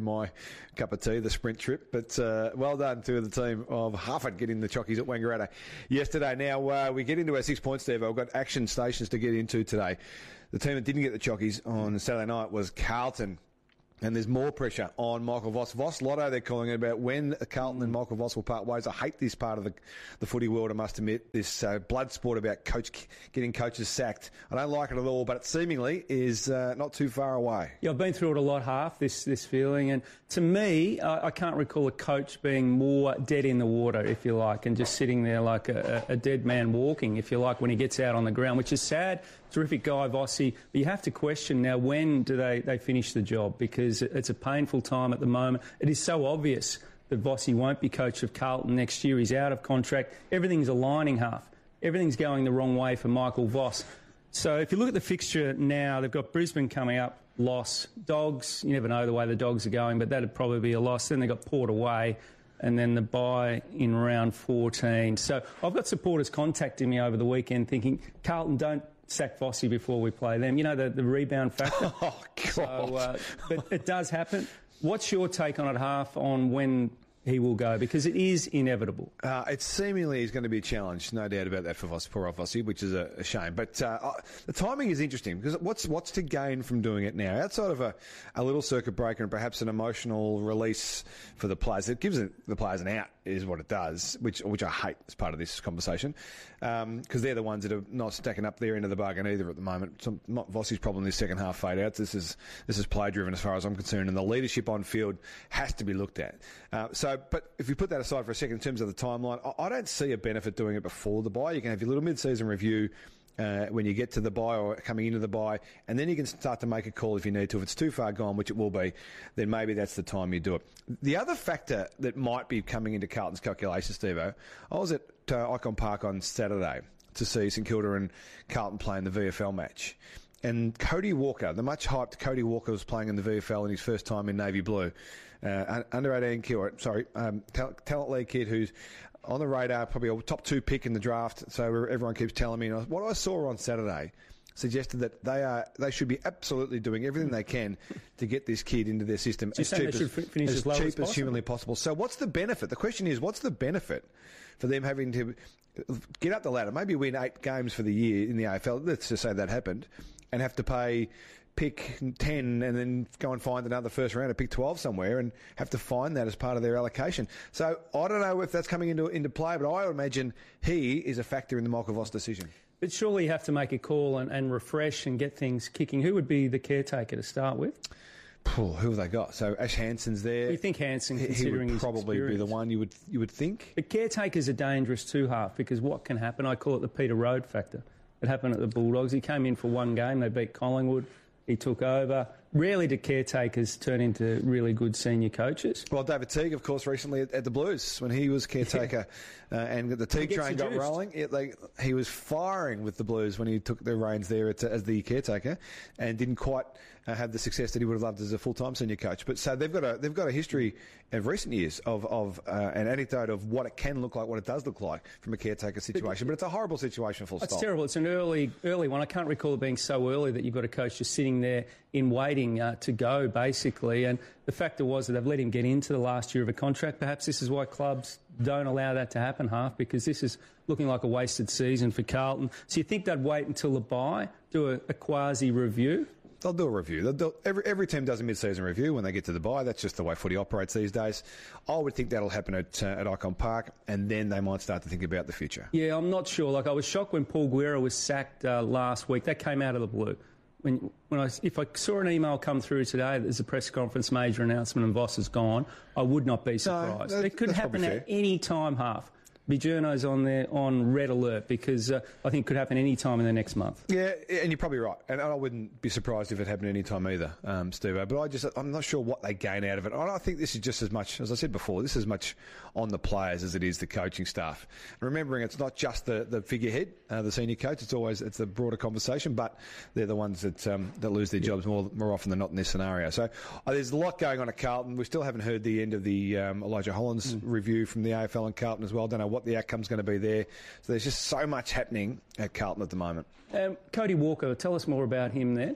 my cup of tea, the sprint trip. But uh, well done to the team of Harford getting the chockies at Wangaratta yesterday. Now, uh, we get into our six points, Steve. We've got action stations to get into today. The team that didn't get the chockies on Saturday night was Carlton. And there's more pressure on Michael Voss. Voss Lotto, they're calling it, about when Carlton and Michael Voss will part ways. I hate this part of the, the footy world, I must admit, this uh, blood sport about coach getting coaches sacked. I don't like it at all, but it seemingly is uh, not too far away. Yeah, I've been through it a lot, half, this, this feeling. And to me, uh, I can't recall a coach being more dead in the water, if you like, and just sitting there like a, a dead man walking, if you like, when he gets out on the ground, which is sad. Terrific guy, Vossi. But you have to question now, when do they, they finish the job? Because it's a painful time at the moment. It is so obvious that Vossi won't be coach of Carlton next year. He's out of contract. Everything's aligning, half. Everything's going the wrong way for Michael Voss. So if you look at the fixture now, they've got Brisbane coming up, loss. Dogs, you never know the way the Dogs are going, but that'd probably be a loss. Then they've got Port away, and then the bye in round fourteen. So I've got supporters contacting me over the weekend thinking, Carlton, don't sack Vossi before we play them. You know, the, the rebound factor. Oh, God. So, uh, but it does happen. What's your take on it, Half, on when he will go? Because it is inevitable. Uh, it seemingly is going to be a challenge, no doubt about that for Vossi, poor old Vossi, which is a, a shame. But uh, the timing is interesting, because what's what's to gain from doing it now? Outside of a, a little circuit breaker and perhaps an emotional release for the players, it gives it, the players an out, is what it does, which which I hate as part of this conversation, because um, they're the ones that are not stacking up their end of the bargain either at the moment. Some, not Vossi's problem, this second half fade outs. This is this is play driven as far as I'm concerned, and the leadership on field has to be looked at. Uh, so, but if you put that aside for a second in terms of the timeline, I, I don't see a benefit doing it before the bye. You can have your little mid-season review Uh, when you get to the bye or coming into the bye, and then you can start to make a call if you need to. If it's too far gone, which it will be, then maybe that's the time you do it. The other factor that might be coming into Carlton's calculations, Steve-O, I was at uh, Icon Park on Saturday to see St Kilda and Carlton play in the V F L match. And Cody Walker, the much hyped Cody Walker, was playing in the V F L in his first time in Navy Blue. Uh, under eighteen kid, sorry, um, talent, talent league kid who's on the radar, probably a top two pick in the draft. So everyone keeps telling me. And what I saw on Saturday suggested that they are they should be absolutely doing everything they can to get this kid into their system so as cheap, as, as, as, as, cheap as, as humanly possible. So what's the benefit? The question is, what's the benefit for them having to get up the ladder, maybe win eight games for the year in the A F L? Let's just say that happened, and have to pay pick ten and then go and find another first round, pick twelve somewhere, and have to find that as part of their allocation. So I don't know if that's coming into into play, but I would imagine he is a factor in the Michael Voss decision. But surely you have to make a call and, and refresh and get things kicking. Who would be the caretaker to start with? Who have they got? So Ash Hansen's there. You think Hansen, he, considering he would probably his be the one you would you would think. But caretakers are dangerous too, Half, because what can happen? I call it the Peter Road factor. It happened at the Bulldogs. He came in for one game. They beat Collingwood. He took over. Rarely do caretakers turn into really good senior coaches. Well, David Teague, of course, recently at, at the Blues, when he was caretaker uh, and the Teague train got rolling, it, they, he was firing with the Blues when he took the reins there at, as the caretaker, and didn't quite uh, have the success that he would have loved as a full-time senior coach. But so they've got a they've got a history of recent years of of uh, an anecdote of what it can look like, what it does look like from a caretaker situation. But, but it's a horrible situation, full stop. It's terrible. It's an early early one. I can't recall it being so early that you've got a coach just sitting there in waiting uh, to go, basically. And the factor was that they've let him get into the last year of a contract. Perhaps this is why clubs don't allow that to happen, Half, because this is looking like a wasted season for Carlton. So you think they'd wait until the bye, do a, a quasi-review? They'll do a review. They'll, they'll, every, every team does a mid-season review when they get to the bye. That's just the way footy operates these days. I would think that'll happen at, uh, at Icon Park, and then they might start to think about the future. Yeah, I'm not sure. Like, I was shocked when Paul Guerra was sacked uh, last week. That came out of the blue. When, when I, if I saw an email come through today that there's a press conference, major announcement, and Voss is gone, I would not be surprised. No, that, it could happen at any time, Half. Be journos on there on red alert, because uh, I think it could happen any time in the next month. Yeah, and you're probably right. And I wouldn't be surprised if it happened any time either, um, Steve. But I just, I'm not sure what they gain out of it. I think this is just as much, as I said before, this is as much on the players as it is the coaching staff. And remembering it's not just the, the figurehead, uh, the senior coach. It's always it's a broader conversation, but they're the ones that um, that lose their jobs more more often than not in this scenario. So uh, there's a lot going on at Carlton. We still haven't heard the end of the um, Elijah Hollands mm. review from the A F L and Carlton as well. Don't know what the outcome's going to be there. So there's just so much happening at Carlton at the moment. Um, Cody Walker, tell us more about him then.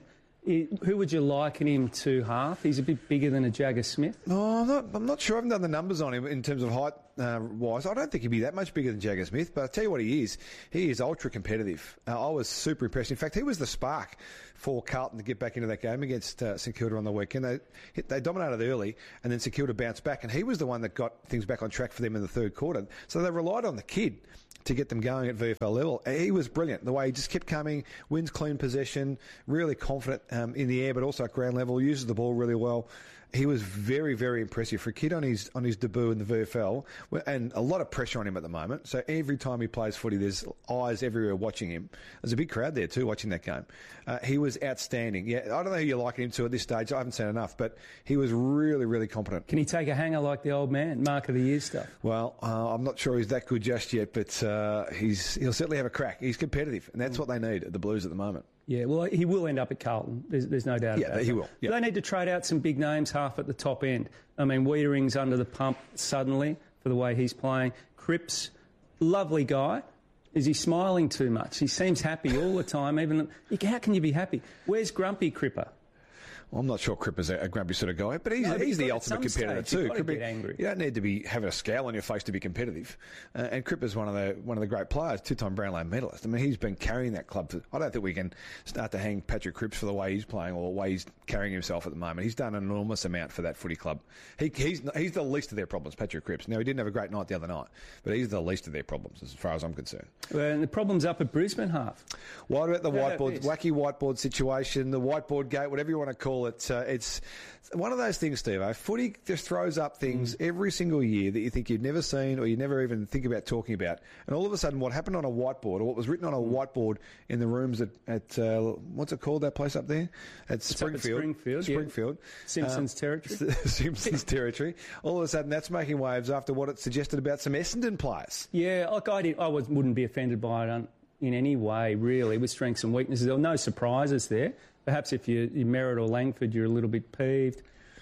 He, who would you liken him to, Half? He's a bit bigger than a Jagger Smith. No, I'm not, I'm not sure. I haven't done the numbers on him in terms of height uh, wise. I don't think he'd be that much bigger than Jagger Smith, but I'll tell you what he is. He is ultra competitive. Uh, I was super impressed. In fact, he was the spark for Carlton to get back into that game against uh, St Kilda on the weekend. They hit, they dominated early, and then St Kilda bounced back, and he was the one that got things back on track for them in the third quarter. So they relied on the kid to get them going at V F L level. He was brilliant. The way he just kept coming, wins clean possession, really confident um, in the air, but also at ground level, uses the ball really well. He was very, very impressive for a kid on his on his debut in the V F L, and a lot of pressure on him at the moment. So every time he plays footy, there's eyes everywhere watching him. There's a big crowd there too watching that game. Uh, he was outstanding. Yeah, I don't know who you're liking him to at this stage. I haven't seen enough, but he was really, really competent. Can he take a hanger like the old man, Mark of the Year stuff? Well, uh, I'm not sure he's that good just yet, but uh, he's he'll certainly have a crack. He's competitive, and that's what they need at the Blues at the moment. Yeah, well, he will end up at Carlton. There's, there's no doubt yeah, about it. Yeah, he will. Yeah. They need to trade out some big names, Half at the top end. I mean, Wiedering's under the pump suddenly for the way he's playing. Cripps, lovely guy. Is he smiling too much? He seems happy all the time. Even how can you be happy? Where's Grumpy Cripper? Well, I'm not sure Cripper's a, a grumpy sort of guy, but he's, no, but he's he's the ultimate competitor stage, too. You've got to get angry. You don't need to be having a scowl on your face to be competitive. Uh, and Cripper's one of the one of the great players, two-time Brownlow medalist. I mean, he's been carrying that club. For, I don't think we can start to hang Patrick Cripps for the way he's playing or the way he's carrying himself at the moment. He's done an enormous amount for that footy club. He, he's he's the least of their problems, Patrick Cripps. Now, he didn't have a great night the other night, but he's the least of their problems as far as I'm concerned. Well, and the problem's up at Brisbane, Half. What about the How whiteboard, about wacky whiteboard situation, the whiteboard gate, whatever you want to call it? Uh, it's one of those things, Steve. Footy just throws up things mm. every single year that you think you've never seen or you never even think about talking about. And all of a sudden, what happened on a whiteboard or what was written on a whiteboard in the rooms at, at uh, what's it called, that place up there? At it's Springfield. At Springfield, Springfield. Yeah. Simpsons uh, territory. Simpsons territory. All of a sudden, that's making waves after what it suggested about some Essendon players. Yeah, like I, did, I was, wouldn't be offended by it in any way, really, with strengths and weaknesses. There were no surprises there. Perhaps if you, you Merritt or Langford, you're a little bit peeved.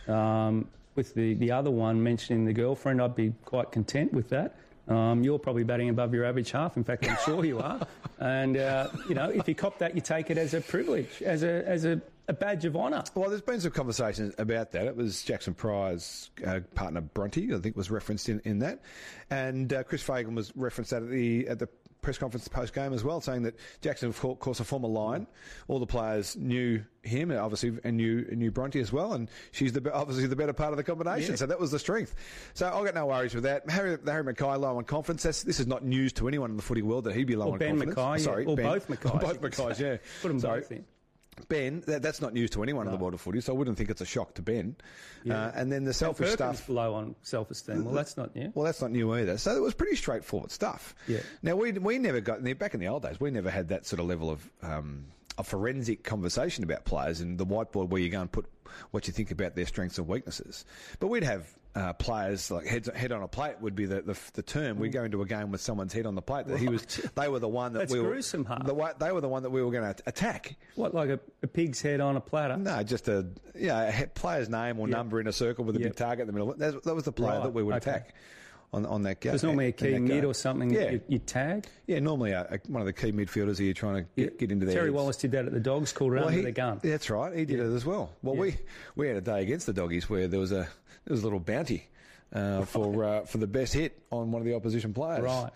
Um, with the, the other one mentioning the girlfriend, I'd be quite content with that. Um, you're probably batting above your average Half. In fact, I'm sure you are. And, uh, you know, if you cop that, you take it as a privilege, as a as a, a badge of honour. Well, there's been some conversations about that. It was Jackson Pryor's uh, partner, Bronte, I think, was referenced in, in that. And uh, Chris Fagan was referenced at the at the press conference post-game as well, saying that Jackson, of course, a former Lion. All the players knew him, obviously, and knew knew Bronte as well, and she's the obviously the better part of the combination, yeah. So that was the strength. So I've got no worries with that. Harry, Harry Mackay low on confidence. That's, this is not news to anyone in the footy world that he'd be low or on Ben confidence. Mackay, Sorry, yeah. Or Ben. both Mackays. Or both Mackays, yeah. Put them Sorry. both in. Ben, that, that's not news to anyone no. in the world of footy, so I wouldn't think it's a shock to Ben. Yeah. Uh, and then the selfish stuff. Low on self-esteem. Well, that's not new. Well, that's not new either. So it was pretty straightforward stuff. Yeah. Now we we never got back in the old days. We never had that sort of level of um, a forensic conversation about players and the whiteboard where you go and put what you think about their strengths and weaknesses. But we'd have uh, players like head, head on a plate would be the, the, the term. Mm. We'd go into a game with someone's head on the plate. That right. he was. They were the one that That's we were. gruesome, huh? The, they were the one that we were going to attack. What, like a, a pig's head on a platter? No, just a yeah a player's name or yep. number in a circle with a yep. big target in the middle. That, that was the player right. that we would okay. attack. On, on that game. There's normally a key mid or something yeah. that you, you tag? Yeah, normally a, a, one of the key midfielders here trying to get, yeah. get into their Terry heads. Wallace did that at the Dogs, called it well, under he, the gun. That's right, he did yeah. it as well. Well, yeah. we we had a day against the Doggies where there was a there was a little bounty uh, for uh, for the best hit on one of the opposition players. Right.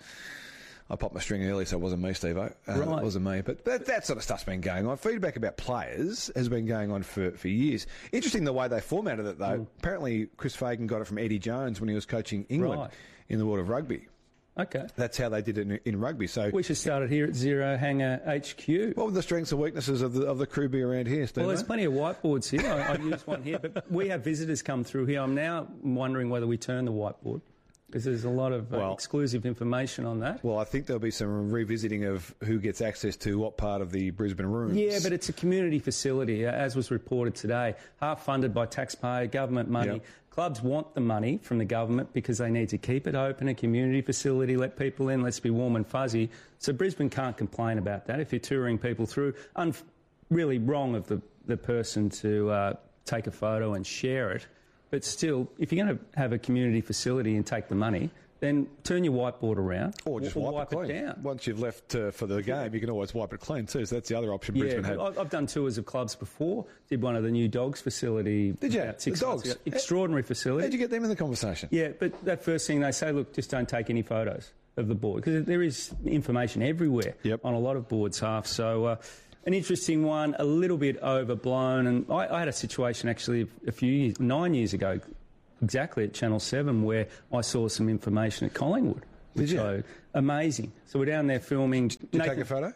I popped my string early, so it wasn't me, Steve-O. Uh, right. It wasn't me. But that, that sort of stuff's been going on. Feedback about players has been going on for, for years. Interesting the way they formatted it, though. Mm. Apparently, Chris Fagan got it from Eddie Jones when he was coaching England right. in the world of rugby. Okay. That's how they did it in, in rugby. So we should start it here at Zero Hangar H Q. What would the strengths and weaknesses of the of the crew be around here, Steve? Well, there's plenty of whiteboards here. I, I use one here, but we have visitors come through here. I'm now wondering whether we turn the whiteboard, because there's a lot of uh, well, exclusive information on that. Well, I think there'll be some revisiting of who gets access to what part of the Brisbane rooms. Yeah, but it's a community facility, as was reported today, half funded by taxpayer, government money. Yep. Clubs want the money from the government because they need to keep it open, a community facility, let people in, let's be warm and fuzzy. So Brisbane can't complain about that. If you're touring people through, un- really wrong of the, the person to uh, take a photo and share it. But still, if you're going to have a community facility and take the money, then turn your whiteboard around or just or wipe, wipe it, it down. Once you've left uh, for the game, you can always wipe it clean too. So that's the other option Yeah, Brisbane had. I- I've done tours of clubs before. Did one of the new dogs facility. Did you? about Six The months dogs? ago. Extraordinary facility. How'd you get them in the conversation? Yeah, but that first thing they say, look, just don't take any photos of the board because there is information everywhere on a lot of boards, half. So uh, an interesting one, a little bit overblown. And I, I had a situation actually a few years, nine years ago, exactly at Channel seven, where I saw some information at Collingwood. Did you? So, amazing. So we're down there filming. Did you take a photo?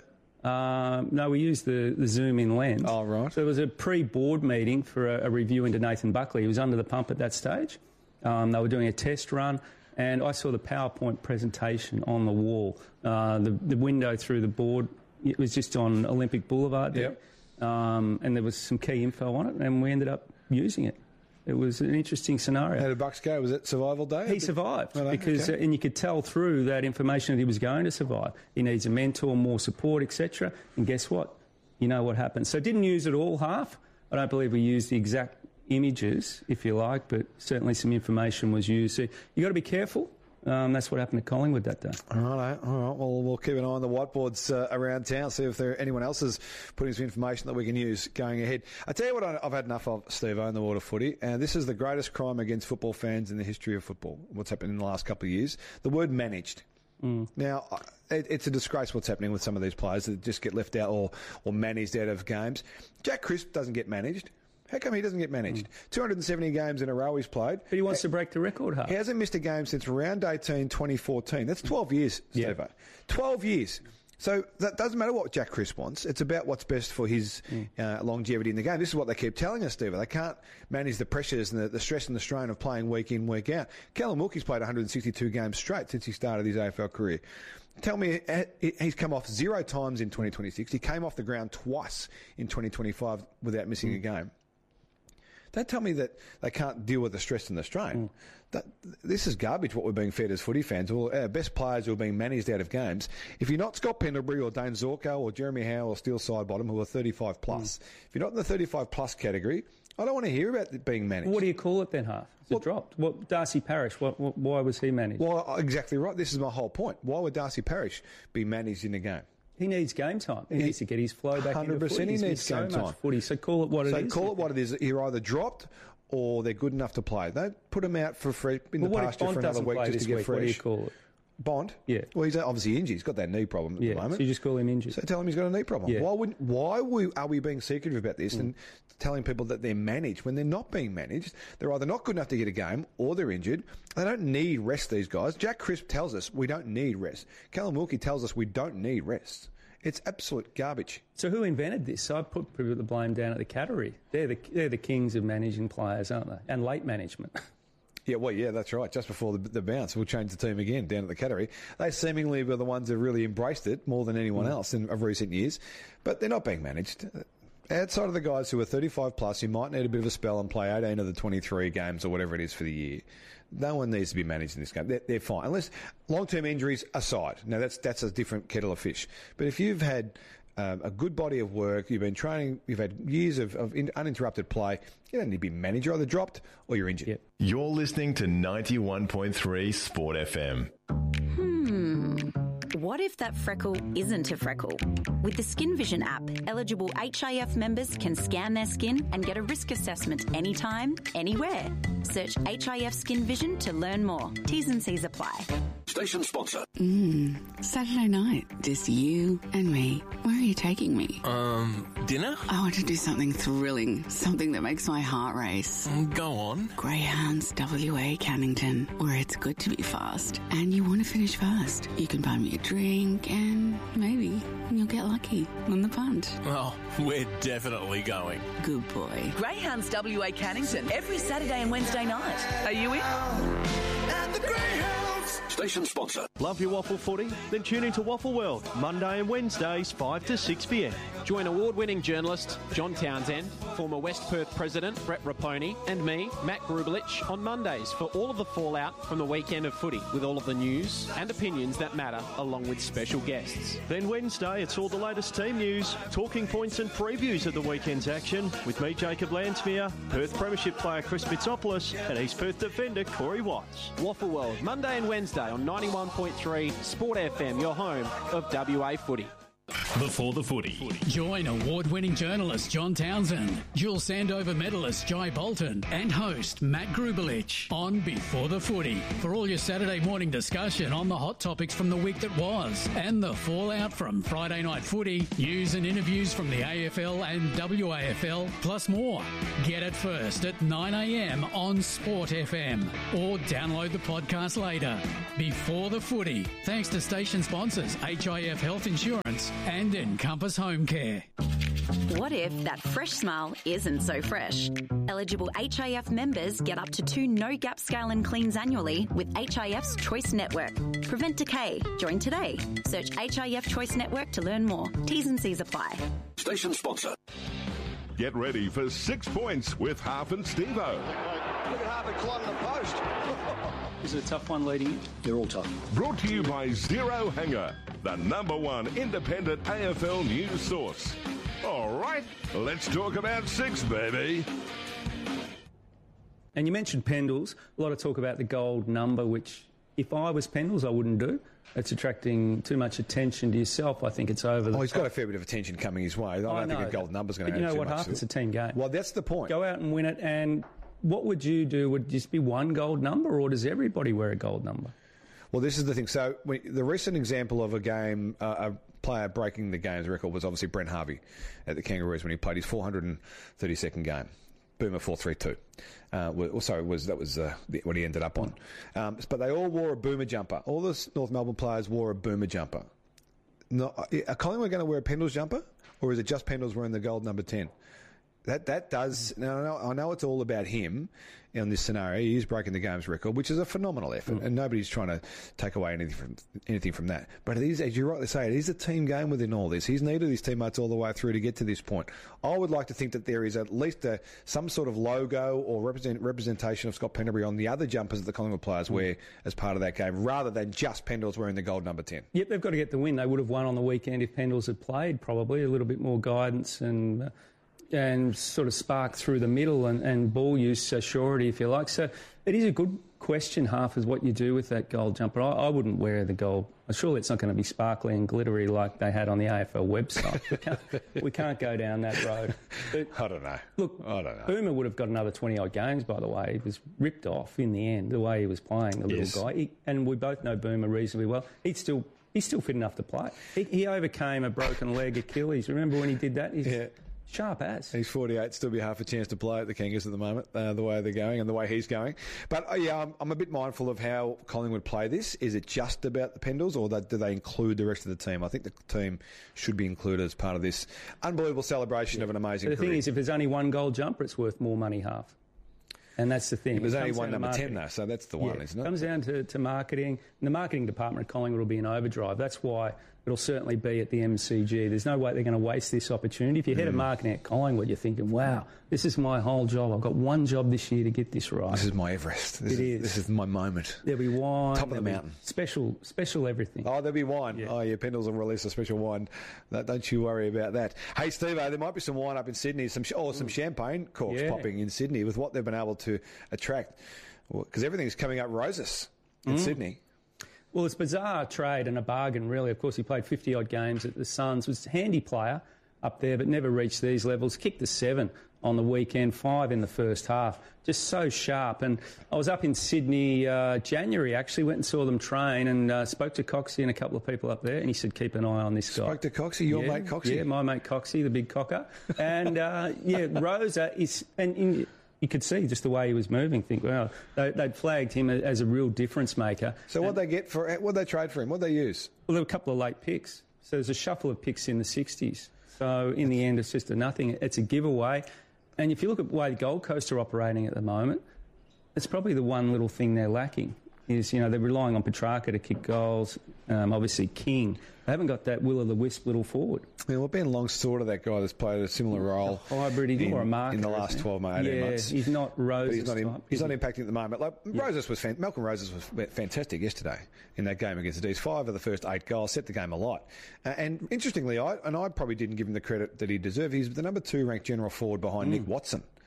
Um, no, we used the, the zoom-in lens. Oh, right. So it was a pre-board meeting for a, a review into Nathan Buckley. He was under the pump at that stage. Um, they were doing a test run, and I saw the PowerPoint presentation on the wall. Uh, the, the window through the board, it was just on Olympic Boulevard there. Um, and there was some key info on it, and we ended up using it. It was an interesting scenario. How did Bucks go? Was it survival day? He survived Oh, no, because, okay. uh, and you could tell through that information that he was going to survive. He needs a mentor, more support, et cetera. And guess what? You know what happened. So didn't use it all half. I don't believe we used the exact images, if you like, but certainly some information was used. So you got to be careful. Um, that's what happened at Collingwood that day. All right, all right. Well, we'll keep an eye on the whiteboards uh, around town, see if there anyone else is putting some information that we can use going ahead. I tell you what, I, I've had enough of, Steve, in the world of footy, and this is the greatest crime against football fans in the history of football. What's happened in the last couple of years? The word managed. Mm. Now, it, it's a disgrace what's happening with some of these players that just get left out or, or managed out of games. Jack Crisp doesn't get managed. How come he doesn't get managed? Mm. two hundred seventy games in a row he's played. But he wants to break the record, huh? He hasn't missed a game since round eighteen, twenty fourteen. That's twelve years, Yeah. Steve. twelve years. So that doesn't matter what Jack Crisp wants. It's about what's best for his mm. uh, longevity in the game. This is what they keep telling us, Steve. They can't manage the pressures and the, the stress and the strain of playing week in, week out. Callum Wilkie's played one hundred sixty-two games straight since he started his A F L career. Tell me, he's come off zero times in twenty twenty-six. He came off the ground twice in twenty twenty-five without missing mm. a game. Don't tell me that they can't deal with the stress and the strain. Mm. That, this is garbage, what we're being fed as footy fans. All our best players who are being managed out of games. If you're not Scott Pendlebury or Dane Zorko or Jeremy Howe or Steele Sidebottom, who are thirty-five plus, mm. if you're not in the thirty-five plus category, I don't want to hear about it being managed. What do you call it then, half? Is well, it dropped? What, Darcy Parish, what, what, why was he managed? Well, exactly right. This is my whole point. Why would Darcy Parish be managed in a game? He needs game time. He, he needs to get his flow back into footy. one hundred percent he needs so game time. Much footy, so call it what so it is. So call it what it is. You're either dropped or they're good enough to play. Don't put them out for free in well, the pasture for another week just to get week? fresh. What do you call it? Bond? Yeah. Well, he's obviously injured. He's got that knee problem at yeah, the moment. So you just call him injured. So tell him he's got a knee problem. Yeah. Why would why we, are we being secretive about this mm. and telling people that they're managed when they're not being managed? They're either not good enough to get a game or they're injured. They don't need rest, these guys. Jack Crisp tells us we don't need rest. Callum Wilkie tells us we don't need rest. It's absolute garbage. So who invented this? I put the blame down at the Cattery. They're the, they're the kings of managing players, aren't they? And late management. Yeah, well, yeah, that's right. Just before the, the bounce, we'll change the team again down at the Cattery. They seemingly were the ones that really embraced it more than anyone mm. else in of recent years, but they're not being managed. Outside of the guys who are thirty-five plus, who might need a bit of a spell and play eighteen of the twenty-three games or whatever it is for the year, no one needs to be managed in this game. They're, they're fine, unless long-term injuries aside. Now that's that's a different kettle of fish. But if you've had Um, a good body of work, you've been training, you've had years of, of in, uninterrupted play, you don't need to be managed. You're either dropped or you're injured. Yep. You're listening to ninety-one point three Sport F M. Hmm. What if that freckle isn't a freckle? With the Skin Vision app, eligible H I F members can scan their skin and get a risk assessment anytime, anywhere. Search H I F Skin Vision to learn more. T's and C's apply. Station sponsor. Mmm, Saturday night, just you and me. Where are you taking me? Um, dinner? I want to do something thrilling, something that makes my heart race. Go on. Greyhounds W A Cannington, where it's good to be fast. And you want to finish fast. You can buy me a drink and maybe you'll get lucky on the punt. Oh, we're definitely going. Good boy. Greyhounds W A Cannington, every Saturday and Wednesday night. Are you in? At the Greyhounds. Station sponsor. Love your waffle footy? Then tune into Waffle World, Monday and Wednesdays, five to six p m. Join award-winning journalist John Townsend, former West Perth President Brett Raponi, and me, Matt Grubelich, on Mondays for all of the fallout from the weekend of footy, with all of the news and opinions that matter, along with special guests. Then Wednesday, it's all the latest team news, talking points and previews of the weekend's action, with me, Jacob Landsmere, Perth Premiership player Chris Mitsopoulos, and East Perth defender Corey Watts. Waffle World, Monday and Wednesday, Wednesday on ninety-one point three Sport F M, your home of W A footy. Before the footy. Join award-winning journalist John Townsend, dual Sandover medalist Jai Bolton, and host Matt Grubelich on Before the Footy for all your Saturday morning discussion on the hot topics from the week that was and the fallout from Friday night footy, news and interviews from the A F L and W A F L, plus more. Get it first at nine a m on Sport F M or download the podcast later. Before the Footy, thanks to station sponsors H I F Health Insurance and Encompass Home Care. What if that fresh smile isn't so fresh? Eligible H I F members get up to two no-gap scale and cleans annually with H I F's Choice Network. Prevent decay. Join today. Search H I F Choice Network to learn more. T's and C's apply. Station sponsor. Get ready for six points with Half and Steve-O. Look at Harvey climbing the post. Is it a tough one, lady? They're all tough. Brought to you by Zero Hanger, the number one independent A F L news source. All right, let's talk about six, baby. And you mentioned Pendles. A lot of talk about the gold number, which if I was Pendles, I wouldn't do. It's attracting too much attention to yourself. I think it's over the Oh, he's top. got a fair bit of attention coming his way. I don't I think know, a gold number's going to But you add know too what, much half to it's it. a team game. Well, that's the point. Go out and win it. And what would you do? Would just be one gold number, or does everybody wear a gold number? Well, this is the thing. So we, the recent example of a game, uh, a player breaking the game's record was obviously Brent Harvey at the Kangaroos when he played his four hundred thirty-second game. Boomer four three two. Uh, well, sorry, was that was uh, the, what he ended up on. Um, but they all wore a Boomer jumper. All the North Melbourne players wore a Boomer jumper. No, are Collingwood going to wear a Pendles jumper, or is it just Pendles wearing the gold number ten? That that does. Now I know, I know it's all about him in this scenario. He is breaking the game's record, which is a phenomenal effort, mm. and nobody's trying to take away anything from anything from that. But it is, as you rightly say, it is a team game within all this. He's needed his teammates all the way through to get to this point. I would like to think that there is at least a, some sort of logo or represent, representation of Scott Pendlebury on the other jumpers that the Collingwood players mm. wear as part of that game, rather than just Pendles wearing the gold number ten. Yep, they've got to get the win. They would have won on the weekend if Pendles had played, probably a little bit more guidance and. Uh, and sort of spark through the middle and, and ball use uh, surety, if you like. So it is a good question, half, is what you do with that gold jumper. I, I wouldn't wear the gold. Surely it's not going to be sparkly and glittery like they had on the A F L website. We can't, we can't go down that road. But, I don't know. Look, I don't know. Boomer would have got another twenty-odd games, by the way. He was ripped off in the end, the way he was playing, the little Yes. guy. He, and we both know Boomer reasonably well. He'd still... He's still fit enough to play. He, he overcame a broken leg Achilles. Remember when he did that? He's, Yeah. Sharp as. He's forty-eight, still be half a chance to play at the Kangas at the moment, uh, the way they're going and the way he's going. But uh, yeah, I'm, I'm a bit mindful of how Collingwood play this. Is it just about the Pendles, or that, do they include the rest of the team? I think the team should be included as part of this unbelievable celebration yeah. of an amazing The career. thing is, if there's only one gold jumper, it's worth more money, half. And that's the thing. There's only one number ten, though, so that's the one, yeah, isn't it? It comes down to, to marketing. And the marketing department at Collingwood will be in overdrive. That's why it'll certainly be at the M C G. There's no way they're going to waste this opportunity. If you're head Mm. of marketing at Collingwood, you're thinking, wow, this is my whole job. I've got one job this year to get this right. This is my Everest. This It is, is. This is my moment. There'll be wine. Top of the there'll be mountain. Special, special everything. Oh, there'll be wine. Yeah. Oh, yeah, Pendles will release a special wine. That, don't you worry about that. Hey, Steve, there might be some wine up in Sydney, some sh- or some champagne corks Yeah. popping in Sydney with what they've been able to attract. Because well, everything's coming up roses in Mm. Sydney. Well, it's bizarre trade and a bargain, really. Of course, he played fifty-odd games at the Suns, was a handy player up there, but never reached these levels. Kicked the seven on the weekend, five in the first half. Just so sharp. And I was up in Sydney uh, January, actually, went and saw them train and uh, spoke to Coxie and a couple of people up there, and he said, keep an eye on this guy. Spoke to Coxie, your yeah, mate Coxie? Yeah, my mate Coxie, the big cocker. And, uh, yeah, Rosa is... and in, you could see just the way he was moving. Think, well, they, they'd flagged him as a real difference maker. So what they get for? What they trade for him? What they use? Well, there were a couple of late picks. So there's a shuffle of picks in the sixties. So in the end, it's just a nothing. It's a giveaway. And if you look at the way the Gold Coast are operating at the moment, it's probably the one little thing they're lacking. Is, you know, they're relying on Petrarca to kick goals. Um, obviously, King. They haven't got that will-o'-the-wisp little forward. Yeah, well, Ben Long's sort of that guy that's played a similar role. A hybrid, he's in, more a marker, in the last twelve, eighteen yeah, months. He's not Roses he's not, in, type. he's not impacting at the moment. Like yeah. Roses was fan, Malcolm Roses was fantastic yesterday in that game against the D's. Five of the first eight goals, set the game alight. Uh, and interestingly, I and I probably didn't give him the credit that he deserved. He's the number two ranked general forward behind mm. Nick Watson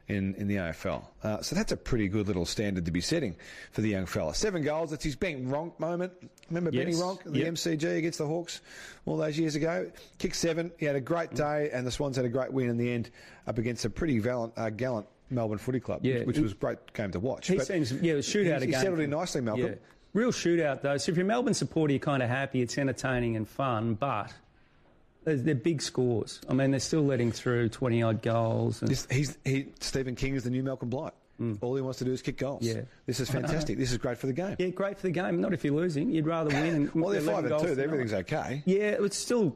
in, in the A F L. Uh, so that's a pretty good little standard to be setting for the young fella. Seven goals. That's his Ben Ronk moment. Remember Yes. Benny Ronk, the Yep. M C G against the Hawks all those years ago? Kicked seven. He had a great day, and the Swans had a great win in the end up against a pretty gallant, uh, gallant Melbourne Footy Club, Yeah. which, which was a great game to watch. He But seems, yeah, a shootout he, again. he settled in nicely, Malcolm. Yeah. Real shootout, though. So if you're a Melbourne supporter, you're kind of happy. It's entertaining and fun, but they're, they're big scores. I mean, they're still letting through twenty-odd goals. And This, he's, he, Stephen King is the new Malcolm Blight. All he wants to do is kick goals. Yeah. This is I know. fantastic. This is great for the game. Yeah, great for the game. Not if you're losing. You'd rather win. And Well, they're eleven five and goals two. than Everything's not. okay. Yeah, it's still